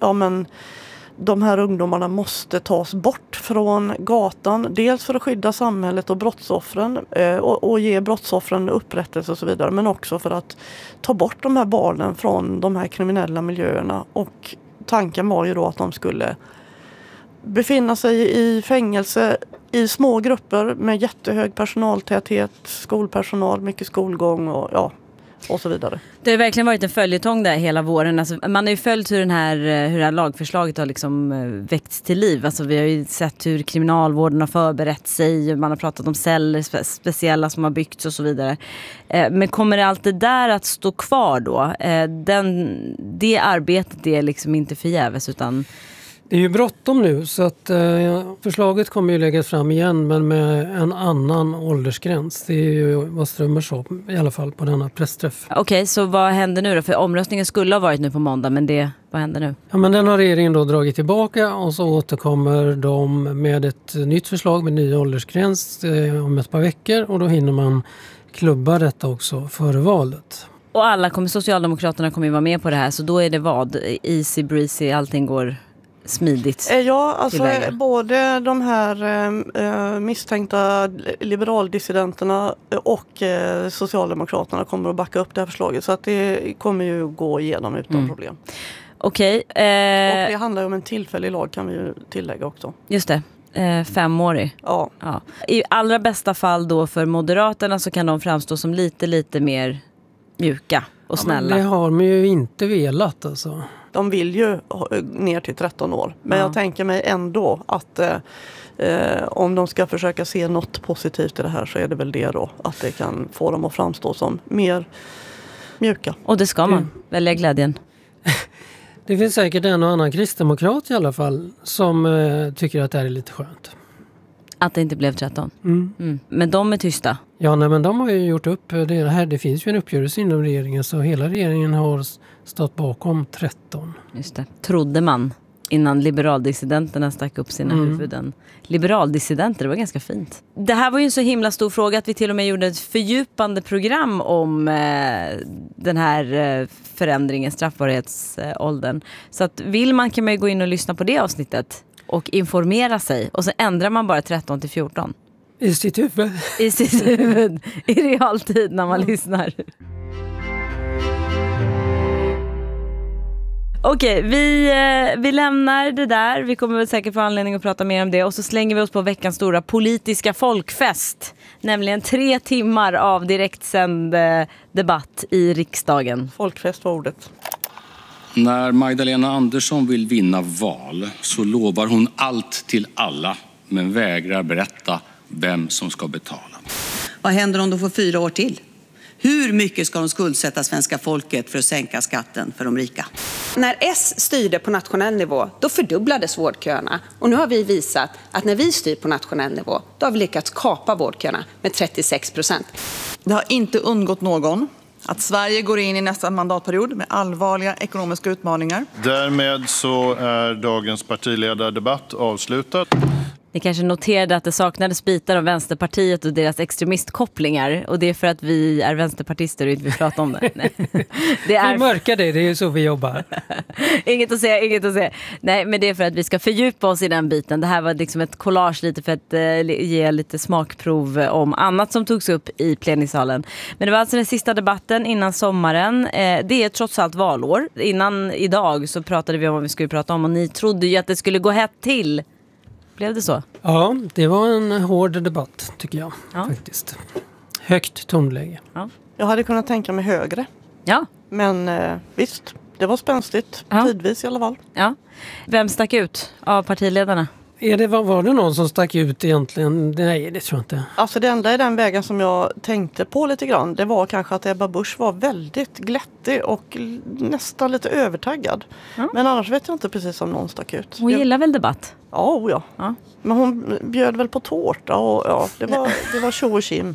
de här ungdomarna måste tas bort från gatan. Dels för att skydda samhället och brottsoffren och ge brottsoffren upprättelse och så vidare. Men också för att ta bort de här barnen från de här kriminella miljöerna. Och tanken var ju då att de skulle befinna sig i fängelse i små grupper med jättehög personaltäthet, skolpersonal, mycket skolgång och så vidare. Det har verkligen varit en följetong där hela våren. Alltså, man har ju följt hur det här lagförslaget har liksom väckts till liv. Alltså, vi har ju sett hur kriminalvården har förberett sig. Man har pratat om celler speciella som har byggts och så vidare. Men kommer allt det där att stå kvar då? Det arbetet är liksom inte förgäves utan... Det är ju bråttom nu så att förslaget kommer ju läggas fram igen men med en annan åldersgräns. Det är ju vad Strömmer sa i alla fall på denna pressträff. Okej, så vad händer nu då? För omröstningen skulle ha varit nu på måndag men vad händer nu? Ja, men den har regeringen då dragit tillbaka och så återkommer de med ett nytt förslag med ny åldersgräns om ett par veckor och då hinner man klubba detta också före valet. Och Socialdemokraterna kommer ju vara med på det här så då är det vad? Easy breezy, allting går... smidigt. Ja, alltså både de här misstänkta liberaldissidenterna och Socialdemokraterna kommer att backa upp det här förslaget så att det kommer ju gå igenom utan problem. Okej. Och det handlar om en tillfällig lag kan vi ju tillägga också. Just det. 5-årig. Ja. I allra bästa fall då för Moderaterna så kan de framstå som lite mer mjuka och snälla. Men det har man ju inte velat alltså. De vill ju ner till 13 år. Men jag tänker mig ändå att om de ska försöka se något positivt i det här så är det väl det då. Att det kan få dem att framstå som mer mjuka. Och det ska man välja glädjen. Det finns säkert en och annan kristdemokrat i alla fall som tycker att det här är lite skönt. Att det inte blev 13. Men de är tysta. Ja, men de har ju gjort upp det här. Det finns ju en uppgörelse inom regeringen så hela regeringen har stått bakom 13. Just det. Trodde man innan liberaldissidenterna stack upp sina huvuden. Liberaldissidenter, det var ganska fint. Det här var ju en så himla stor fråga att vi till och med gjorde ett fördjupande program om den här förändringen, straffbarhetsåldern. Så att vill man kan man ju gå in och lyssna på det avsnittet och informera sig. Och så ändrar man bara 13 till 14. I sitt huvud. I sitt huvud. I realtid när man lyssnar. Okej, vi lämnar det där. Vi kommer väl säkert få anledning att prata mer om det. Och så slänger vi oss på veckans stora politiska folkfest. Nämligen 3 timmar av direktsänd debatt i riksdagen. Folkfest var ordet. När Magdalena Andersson vill vinna val så lovar hon allt till alla men vägrar berätta vem som ska betala. Vad händer om de får 4 år till? Hur mycket ska de skuldsätta svenska folket för att sänka skatten för de rika? När S styrde på nationell nivå, då fördubblades vårdköerna. Och nu har vi visat att när vi styr på nationell nivå, då har vi lyckats kapa vårdköerna med 36%. Det har inte undgått någon Att Sverige går in i nästa mandatperiod med allvarliga ekonomiska utmaningar. Därmed så är dagens partiledardebatt avslutad. Ni kanske noterade att det saknades bitar av Vänsterpartiet och deras extremistkopplingar. Och det är för att vi är vänsterpartister och inte vill prata om det. Nej. Det är... Vi mörkar det är ju så vi jobbar. Inget att säga. Nej, men det är för att vi ska fördjupa oss i den biten. Det här var liksom ett collage lite för att ge lite smakprov om annat som togs upp i plenisalen. Men det var alltså den sista debatten innan sommaren. Det är trots allt valår. Innan idag så pratade vi om vad vi skulle prata om och ni trodde ju att det skulle gå hett till. Blev det så? Ja, det var en hård debatt tycker jag faktiskt. Högt tonläge. Ja. Jag hade kunnat tänka mig högre. Ja. Men visst, det var spänstigt. Tidvis i alla fall. Ja. Vem stack ut av partiledarna? Var det någon som stack ut egentligen? Nej, det tror jag inte. Alltså det enda i den vägen som jag tänkte på lite grann, det var kanske att Ebba Busch var väldigt glättig och nästan lite övertaggad. Men annars vet jag inte precis om någon stack ut. Hon gillar väl debatt? Ja. Men hon bjöd väl på tårta och det var tjo och kim.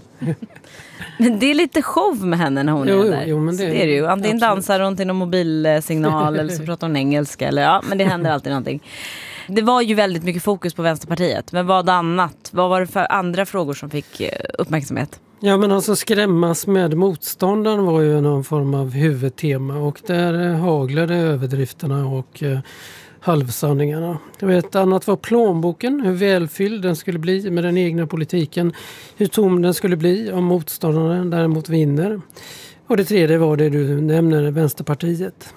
Men det är lite show med henne när hon är där. Jo, men det är det ju. Antingen dansar hon till någon mobilsignal eller så pratar hon engelska. Men det händer alltid någonting. Det var ju väldigt mycket fokus på Vänsterpartiet. Men vad annat? Vad var det för andra frågor som fick uppmärksamhet? Ja, men alltså skrämmas med motståndaren var ju någon form av huvudtema. Och där haglade överdrifterna och halvsanningarna. Ett annat var plånboken, hur välfylld den skulle bli med den egna politiken. Hur tom den skulle bli om motståndaren däremot vinner. Och det tredje var det du nämner, Vänsterpartiet.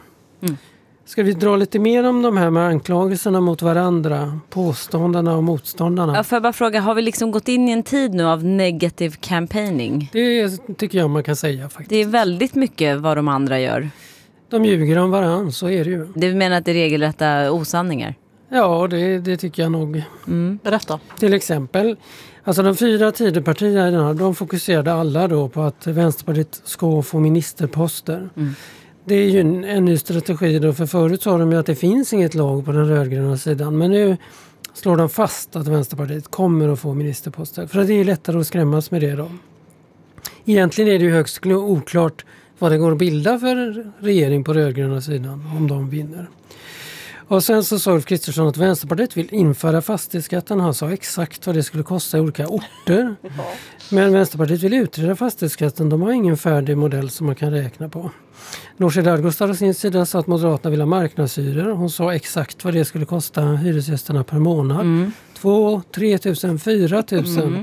Ska vi dra lite mer om de här med anklagelserna mot varandra, påståndarna och motståndarna? Ja, får jag bara fråga, har vi liksom gått in i en tid nu av negative campaigning? Det tycker jag man kan säga faktiskt. Det är väldigt mycket vad de andra gör. De ljuger om varandra, så är det ju. Du menar att det är regelrätta osanningar? Ja, det tycker jag nog. Berätta. Till exempel, alltså de 4 Tidöpartierna, de fokuserade alla då på att Vänsterpartiet ska få ministerposter. Det är ju en ny strategi då, för förut sa de ju att det finns inget lag på den rödgröna sidan. Men nu slår de fast att Vänsterpartiet kommer att få ministerposter. För det är lättare att skrämmas med det då. Egentligen är det ju högst oklart vad det går att bilda för regering på rödgröna sidan om de vinner. Och sen så sa Ulf Kristersson att Vänsterpartiet vill införa fastighetsskatten. Han sa exakt vad det skulle kosta i olika orter. Men Vänsterpartiet vill utreda fastighetsskatten. De har ingen färdig modell som man kan räkna på. Nooshi Dadgostar å sin sida sa att Moderaterna vill ha marknadshyror. Hon sa exakt vad det skulle kosta hyresgästerna per månad. 2 3 000, 4 000.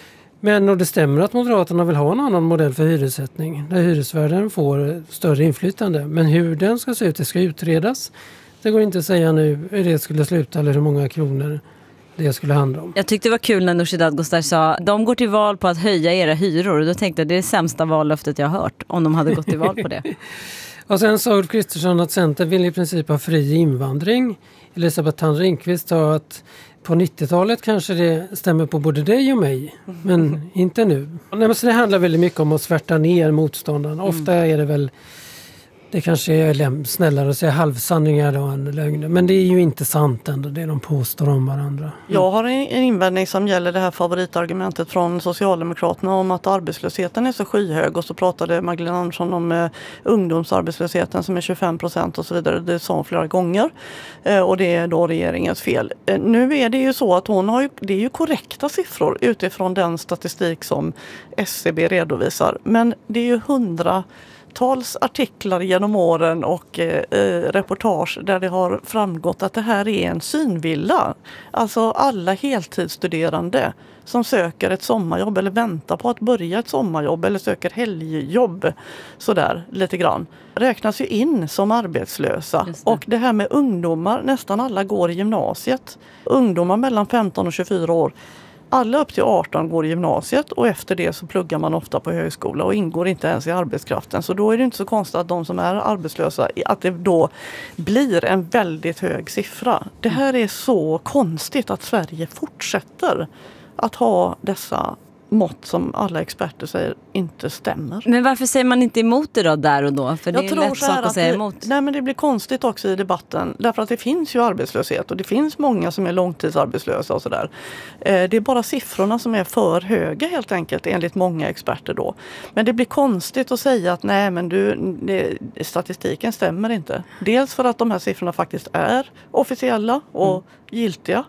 Men och det stämmer att Moderaterna vill ha en annan modell för hyressättning. Där hyresvärden får större inflytande. Men hur den ska se ut, det ska utredas. Det går inte att säga nu hur det skulle sluta eller hur många kronor det skulle handla om. Jag tyckte det var kul när Nooshi Dadgostar sa de går till val på att höja era hyror. Och då tänkte jag det är det sämsta vallöftet jag har hört om de hade gått till val på det. Och sen sa Ulf Kristersson att Centern vill i princip ha fri invandring. Elisabeth Thand Ringqvist sa att på 90-talet kanske det stämmer på både dig och mig, men inte nu. Nej, men så det handlar väldigt mycket om att svärta ner motståndaren. Ofta är det väl, det kanske är snällare att säga halvsanningar då än lögner. Men det är ju inte sant ändå, det de påstår om varandra. Jag har en invändning som gäller det här favoritargumentet från Socialdemokraterna om att arbetslösheten är så skyhög. Och så pratade Magdalena Andersson om ungdomsarbetslösheten som är 25% och så vidare. Det sa hon flera gånger. Och det är då regeringens fel. Nu är det ju så att det är ju korrekta siffror utifrån den statistik som SCB redovisar. Men det är ju 100-tals artiklar genom åren och reportage där det har framgått att det här är en synvilla. Alltså alla heltidsstuderande som söker ett sommarjobb eller väntar på att börja ett sommarjobb eller söker helgjobb sådär lite grann räknas ju in som arbetslösa. Och det här med ungdomar, nästan alla går i gymnasiet. Ungdomar mellan 15 och 24 år. Alla upp till 18 går i gymnasiet och efter det så pluggar man ofta på högskola och ingår inte ens i arbetskraften. Så då är det inte så konstigt att de som är arbetslösa, att det då blir en väldigt hög siffra. Det här är så konstigt att Sverige fortsätter att ha dessa mått som alla experter säger inte stämmer. Men varför säger man inte emot det då där och då? För det är en lätt sak att säga emot. Nej, men det blir konstigt också i debatten. Därför att det finns ju arbetslöshet och det finns många som är långtidsarbetslösa och sådär. Det är bara siffrorna som är för höga helt enkelt enligt många experter då. Men det blir konstigt att säga att nej men statistiken stämmer inte. Dels för att de här siffrorna faktiskt är officiella och giltiga.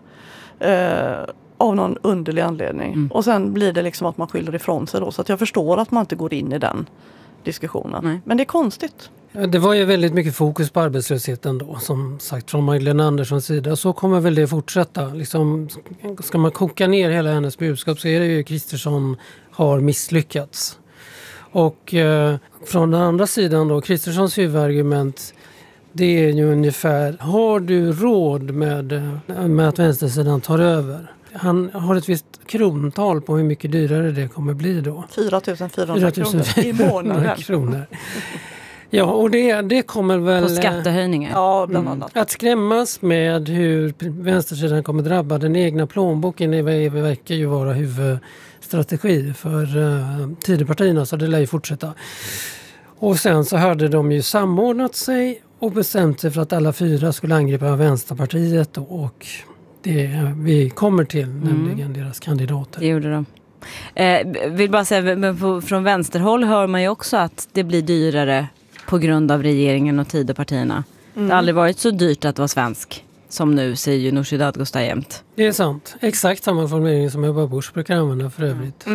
Av någon underlig anledning. Och sen blir det liksom att man skyller ifrån sig då. Så att jag förstår att man inte går in i den diskussionen. Nej. Men det är konstigt. Det var ju väldigt mycket fokus på arbetslösheten då, som sagt från Magdalena Anderssons sida. Så kommer väl det fortsätta. Liksom, ska man koka ner hela hennes budskap så är det ju Kristersson har misslyckats. Och från den andra sidan då, Kristerssons huvudargument, det är ju ungefär, har du råd med att vänstersidan tar över? Han har ett visst krontal på hur mycket dyrare det kommer bli då. 4 400 kronor i månaden. Kronor. Ja, och det kommer väl... På skattehöjningar. Ja, bland annat. Att skrämmas med hur vänstersidan kommer drabba den egna plånboken verkar ju vara huvudstrategi för Tidöpartierna, så det lär ju fortsätta. Och sen så hade de ju samordnat sig och bestämt sig för att alla 4 skulle angripa Vänsterpartiet och det vi kommer till, nämligen deras kandidater. Det gjorde de. Vill bara säga, men från vänsterhåll hör man ju också att det blir dyrare på grund av regeringen och Tidöpartierna. Det har aldrig varit så dyrt att vara svensk som nu, säger ju Nooshi Dadgostar jämt. Det är sant. Exakt samma formulering som Ebba Busch brukar använda för övrigt.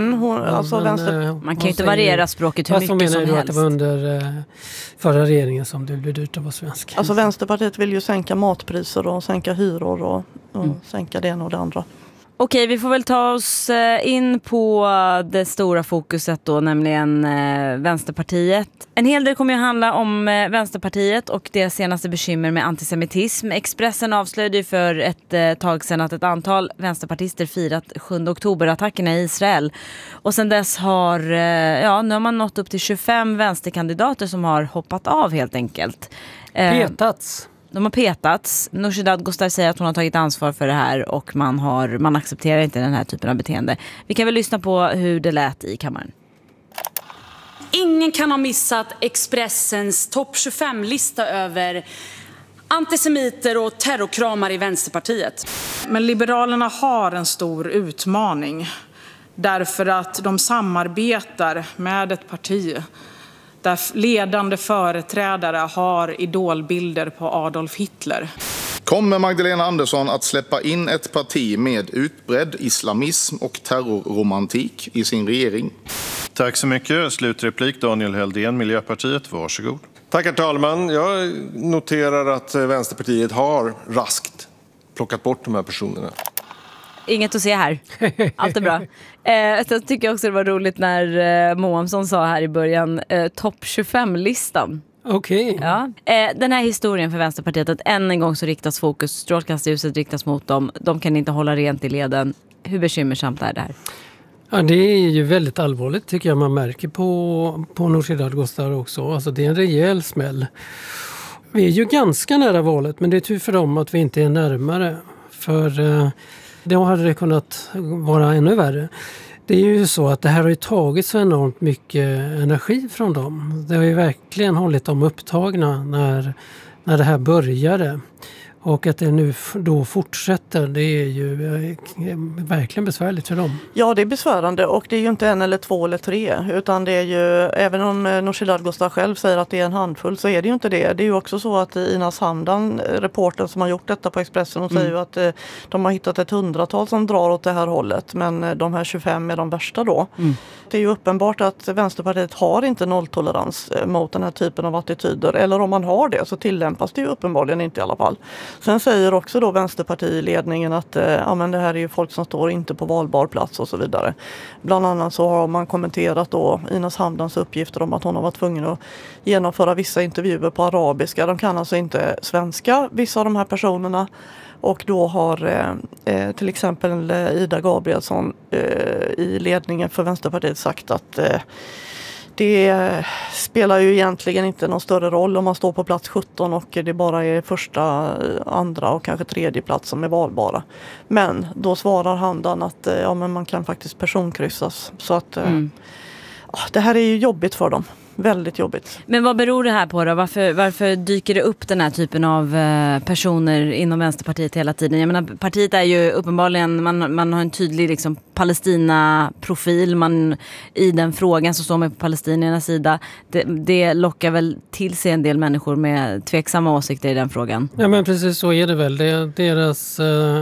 Man kan ju inte variera språket hur mycket som helst. Menar du att det var under förra regeringen som det blev dyrt att vara svensk? Alltså Vänsterpartiet vill ju sänka matpriser och sänka hyror och sänka det ena och det andra. Okej, vi får väl ta oss in på det stora fokuset då, nämligen Vänsterpartiet. En hel del kommer ju handla om Vänsterpartiet och deras senaste bekymmer med antisemitism. Expressen avslöjade ju för ett tag sedan att ett antal vänsterpartister firat 7 oktober-attackerna i Israel. Och sen dess har, nu har man nått upp till 25 vänsterkandidater som har hoppat av helt enkelt. Petats. De har petats. Nooshi Dadgostar säger att hon har tagit ansvar för det här och man accepterar inte den här typen av beteende. Vi kan väl lyssna på hur det lät i kammaren. Ingen kan ha missat Expressens topp 25-lista över antisemiter och terrorkramar i Vänsterpartiet. Men Liberalerna har en stor utmaning därför att de samarbetar med ett parti där ledande företrädare har idolbilder på Adolf Hitler. Kommer Magdalena Andersson att släppa in ett parti med utbredd islamism och terrorromantik i sin regering? Tack så mycket. Slutreplik Daniel Heldén, Miljöpartiet. Varsågod. Tack herr talman. Jag noterar att Vänsterpartiet har raskt plockat bort de här personerna. Inget att se här. Allt är bra. Jag tycker också det var roligt när Moamsson sa här i början topp 25-listan. Okej. Ja. Den här historien för Vänsterpartiet, att än en gång så riktas fokus, strålkastarljuset riktas mot dem. De kan inte hålla rent i leden. Hur bekymmersamt är det här? Ja, det är ju väldigt allvarligt tycker jag man märker på Nooshi Dadgostar också. Alltså det är en rejäl smäll. Vi är ju ganska nära valet, men det är tur för dem att vi inte är närmare. För då hade det kunnat vara ännu värre. Det är ju så att det här har ju tagit så enormt mycket energi från dem. Det har ju verkligen hållit dem upptagna när det här började. Och att det nu då fortsätter, det är ju verkligen besvärligt för dem. Ja, det är besvärande och det är ju inte 1 eller 2 eller 3. Utan det är ju, även om Nooshi Dadgostar själv säger att det är en handfull så är det ju inte det. Det är ju också så att Ina Sandhan, reportern som har gjort detta på Expressen, hon säger ju att de har hittat ett 100-tal som drar åt det här hållet. Men de här 25 är de värsta då. Det är ju uppenbart att Vänsterpartiet har inte nolltolerans mot den här typen av attityder. Eller om man har det så tillämpas det ju uppenbarligen inte i alla fall. Sen säger också då Vänsterpartiledningen att men det här är ju folk som står inte på valbar plats och så vidare. Bland annat så har man kommenterat då Ina Sandhans uppgifter om att hon har varit tvungen att genomföra vissa intervjuer på arabiska. De kan alltså inte svenska, vissa av de här personerna. Och då har till exempel Ida Gabrielsson i ledningen för Vänsterpartiet sagt att Det spelar ju egentligen inte någon större roll om man står på plats 17 och det bara är första, andra och kanske tredje plats som är valbara. Men då svarar handan att men man kan faktiskt personkryssas. Så att det här är ju jobbigt för dem. Väldigt jobbigt. Men vad beror det här på då? Varför dyker det upp den här typen av personer inom Vänsterpartiet hela tiden? Jag menar, partiet är ju uppenbarligen, man har en tydlig liksom Palestina-profil. I den frågan så står man på palestiniernas sida. Det lockar väl till sig en del människor med tveksamma åsikter i den frågan. Ja, men precis så är det väl. Det är deras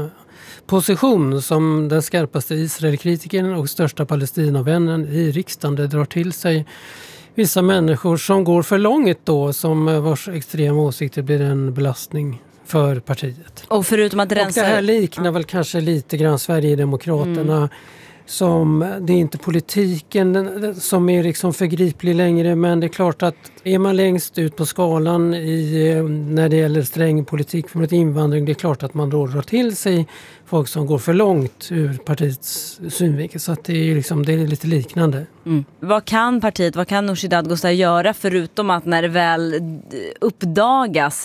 position som den skarpaste Israelkritiken och största Palestinavännen i riksdagen. Det drar till sig vissa människor som går för långt då, som vars extrema åsikter blir en belastning för partiet. Och förutom att rensa... Och det här liknar väl kanske lite grann Sverigedemokraterna som det är inte politiken som är liksom förgriplig längre, men det är klart att är man längst ut på skalan när det gäller sträng politik för invandring, det är klart att man då drar till sig folk som går för långt ur partiets synvinkel, så att det är lite liknande. Vad kan Nooshi Dadgostar göra förutom att när det väl uppdagas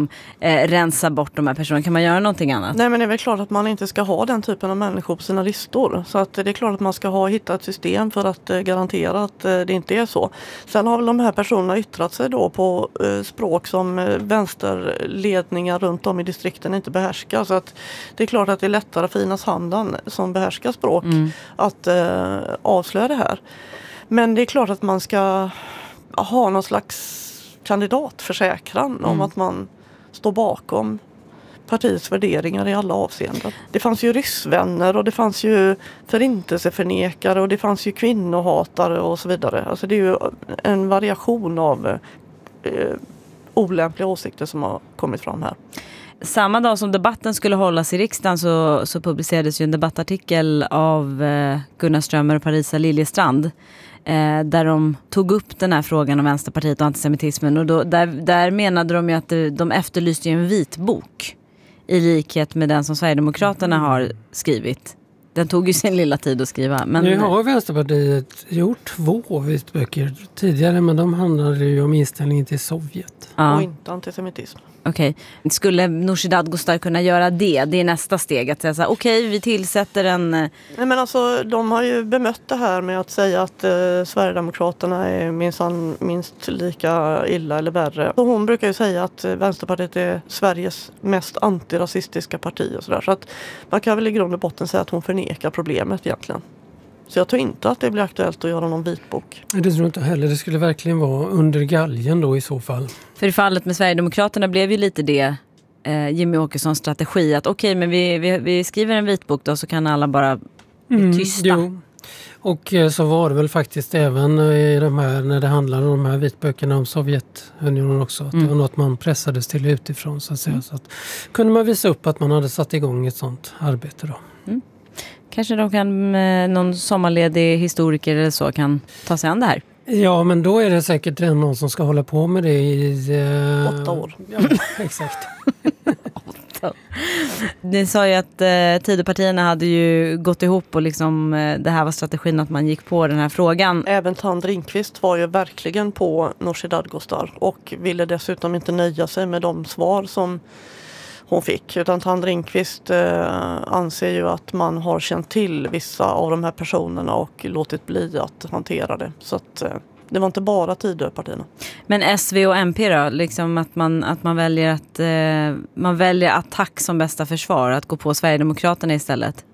rensa bort de här personerna? Kan man göra någonting annat? Nej, men det är väl klart att man inte ska ha den typen av människor på sina listor. Så att det är klart att man ska hitta ett system för att garantera att det inte är så. Sen har väl de här personerna yttrat sig då på språk som vänsterledningar runt om i distrikten inte behärskar. Så att det är klart att det är lättare för Inas Handan som behärskar språk att avslöja det här. Men det är klart att man ska ha någon slags kandidatförsäkran om att man står bakom partiets värderingar i alla avseenden. Det fanns ju ryssvänner och det fanns ju förintelseförnekare och det fanns ju kvinnohatare och så vidare. Alltså det är ju en variation av olämpliga åsikter som har kommit fram här. Samma dag som debatten skulle hållas i riksdagen så publicerades ju en debattartikel av Gunnar Strömmer och Parisa Liljestrand där de tog upp den här frågan om Vänsterpartiet och antisemitismen, och där menade de ju att de efterlyste ju en vitbok i likhet med den som Sverigedemokraterna har skrivit. Den tog ju sin lilla tid att skriva. Men... Nu har Vänsterpartiet gjort 2 vitböcker tidigare, men de handlade ju om inställningen till Sovjet. Och inte antisemitism. Okej. Skulle Nooshi Dadgostar kunna göra det? Det är nästa steg. Att säga så här, okej, vi tillsätter en... Nej, men alltså, de har ju bemött det här med att säga att Sverigedemokraterna är minst lika illa eller värre. Och hon brukar ju säga att Vänsterpartiet är Sveriges mest antirasistiska parti och sådär. Så att man kan väl i grund och botten säga att hon förnekar problemet egentligen. Så jag tror inte att det blir aktuellt att göra någon vitbok. Det tror jag inte heller. Det skulle verkligen vara under galgen då i så fall. För i fallet med Sverigedemokraterna blev ju lite det Jimmy Åkessons strategi. Att okej, men vi skriver en vitbok då, så kan alla bara bli tysta. Jo. Och så var det väl faktiskt även i de här, när det handlade om de här vitböckerna om Sovjetunionen också. Att det var något man pressades till utifrån, så att säga. Så att, kunde man visa upp att man hade satt igång ett sånt arbete då. Kanske de kan, någon sommarledig historiker eller så, kan ta sig an det här. Ja, men då är det säkert någon som ska hålla på med det i 8 år. Ja, exakt. 8. Ni sa ju att Tidöpartierna hade ju gått ihop och det här var strategin att man gick på den här frågan. Även Tand Ringqvist var ju verkligen på Nooshi Dadgostar och ville dessutom inte nöja sig med de svar som hon fick, utan Tand Ringqvist anser ju att man har känt till vissa av de här personerna och låtit bli att hantera det. Så att det var inte bara Tidöpartierna. Men SV och MP då, att man väljer attack som bästa försvar, att gå på Sverigedemokraterna istället.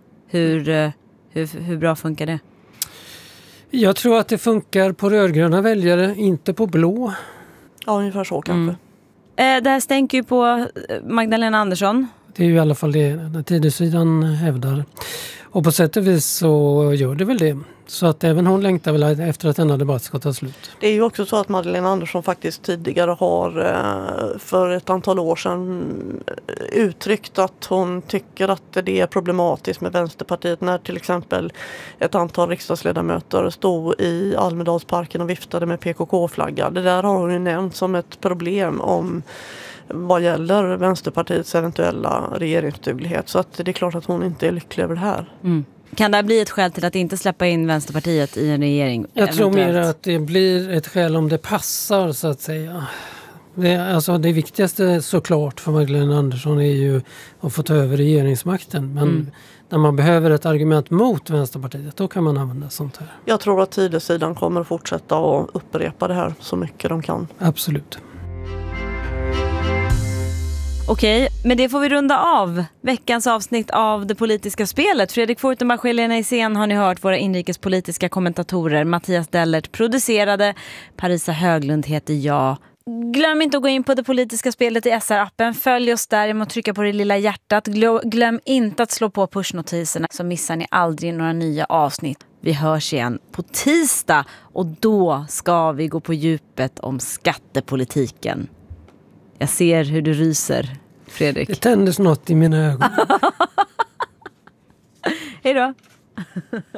Hur bra funkar det? Jag tror att det funkar på rödgröna väljare, inte på blå. Ja, ungefär så kanske. Det här stänker ju på Magdalena Andersson. Det är ju i alla fall det Tidösidan hävdar. Och på sätt och vis så gör det väl det. Så att även hon längtar väl efter att denna debatt ska ta slut. Det är ju också så att Magdalena Andersson faktiskt tidigare har för ett antal år sedan uttryckt att hon tycker att det är problematiskt med Vänsterpartiet när till exempel ett antal riksdagsledamöter stod i Almedalsparken och viftade med PKK-flagga. Det där har hon ju nämnt som ett problem om vad gäller Vänsterpartiets eventuella regeringsduglighet. Så att det är klart att hon inte är lycklig över det här. Kan det bli ett skäl till att inte släppa in Vänsterpartiet i en regering? Jag tror mer att det blir ett skäl om det passar, så att säga. Det viktigaste såklart för Magdalena Andersson är ju att få ta över regeringsmakten. Men när man behöver ett argument mot Vänsterpartiet, då kan man använda sånt här. Jag tror att Tidösidan kommer fortsätta att upprepa det här så mycket de kan. Absolut. Okej, men det får vi runda av veckans avsnitt av Det politiska spelet. Fredrik Fortenbach och Helena Isén har ni hört, våra inrikespolitiska kommentatorer. Mattias Dellert producerade, Parisa Höglund heter jag. Glöm inte att gå in på Det politiska spelet i SR-appen. Följ oss där genom att trycka på det lilla hjärtat. Glöm inte att slå på pushnotiserna så missar ni aldrig några nya avsnitt. Vi hörs igen på tisdag och då ska vi gå på djupet om skattepolitiken. Jag ser hur du ryser, Fredrik. Det tändes något i mina ögon. Hej då.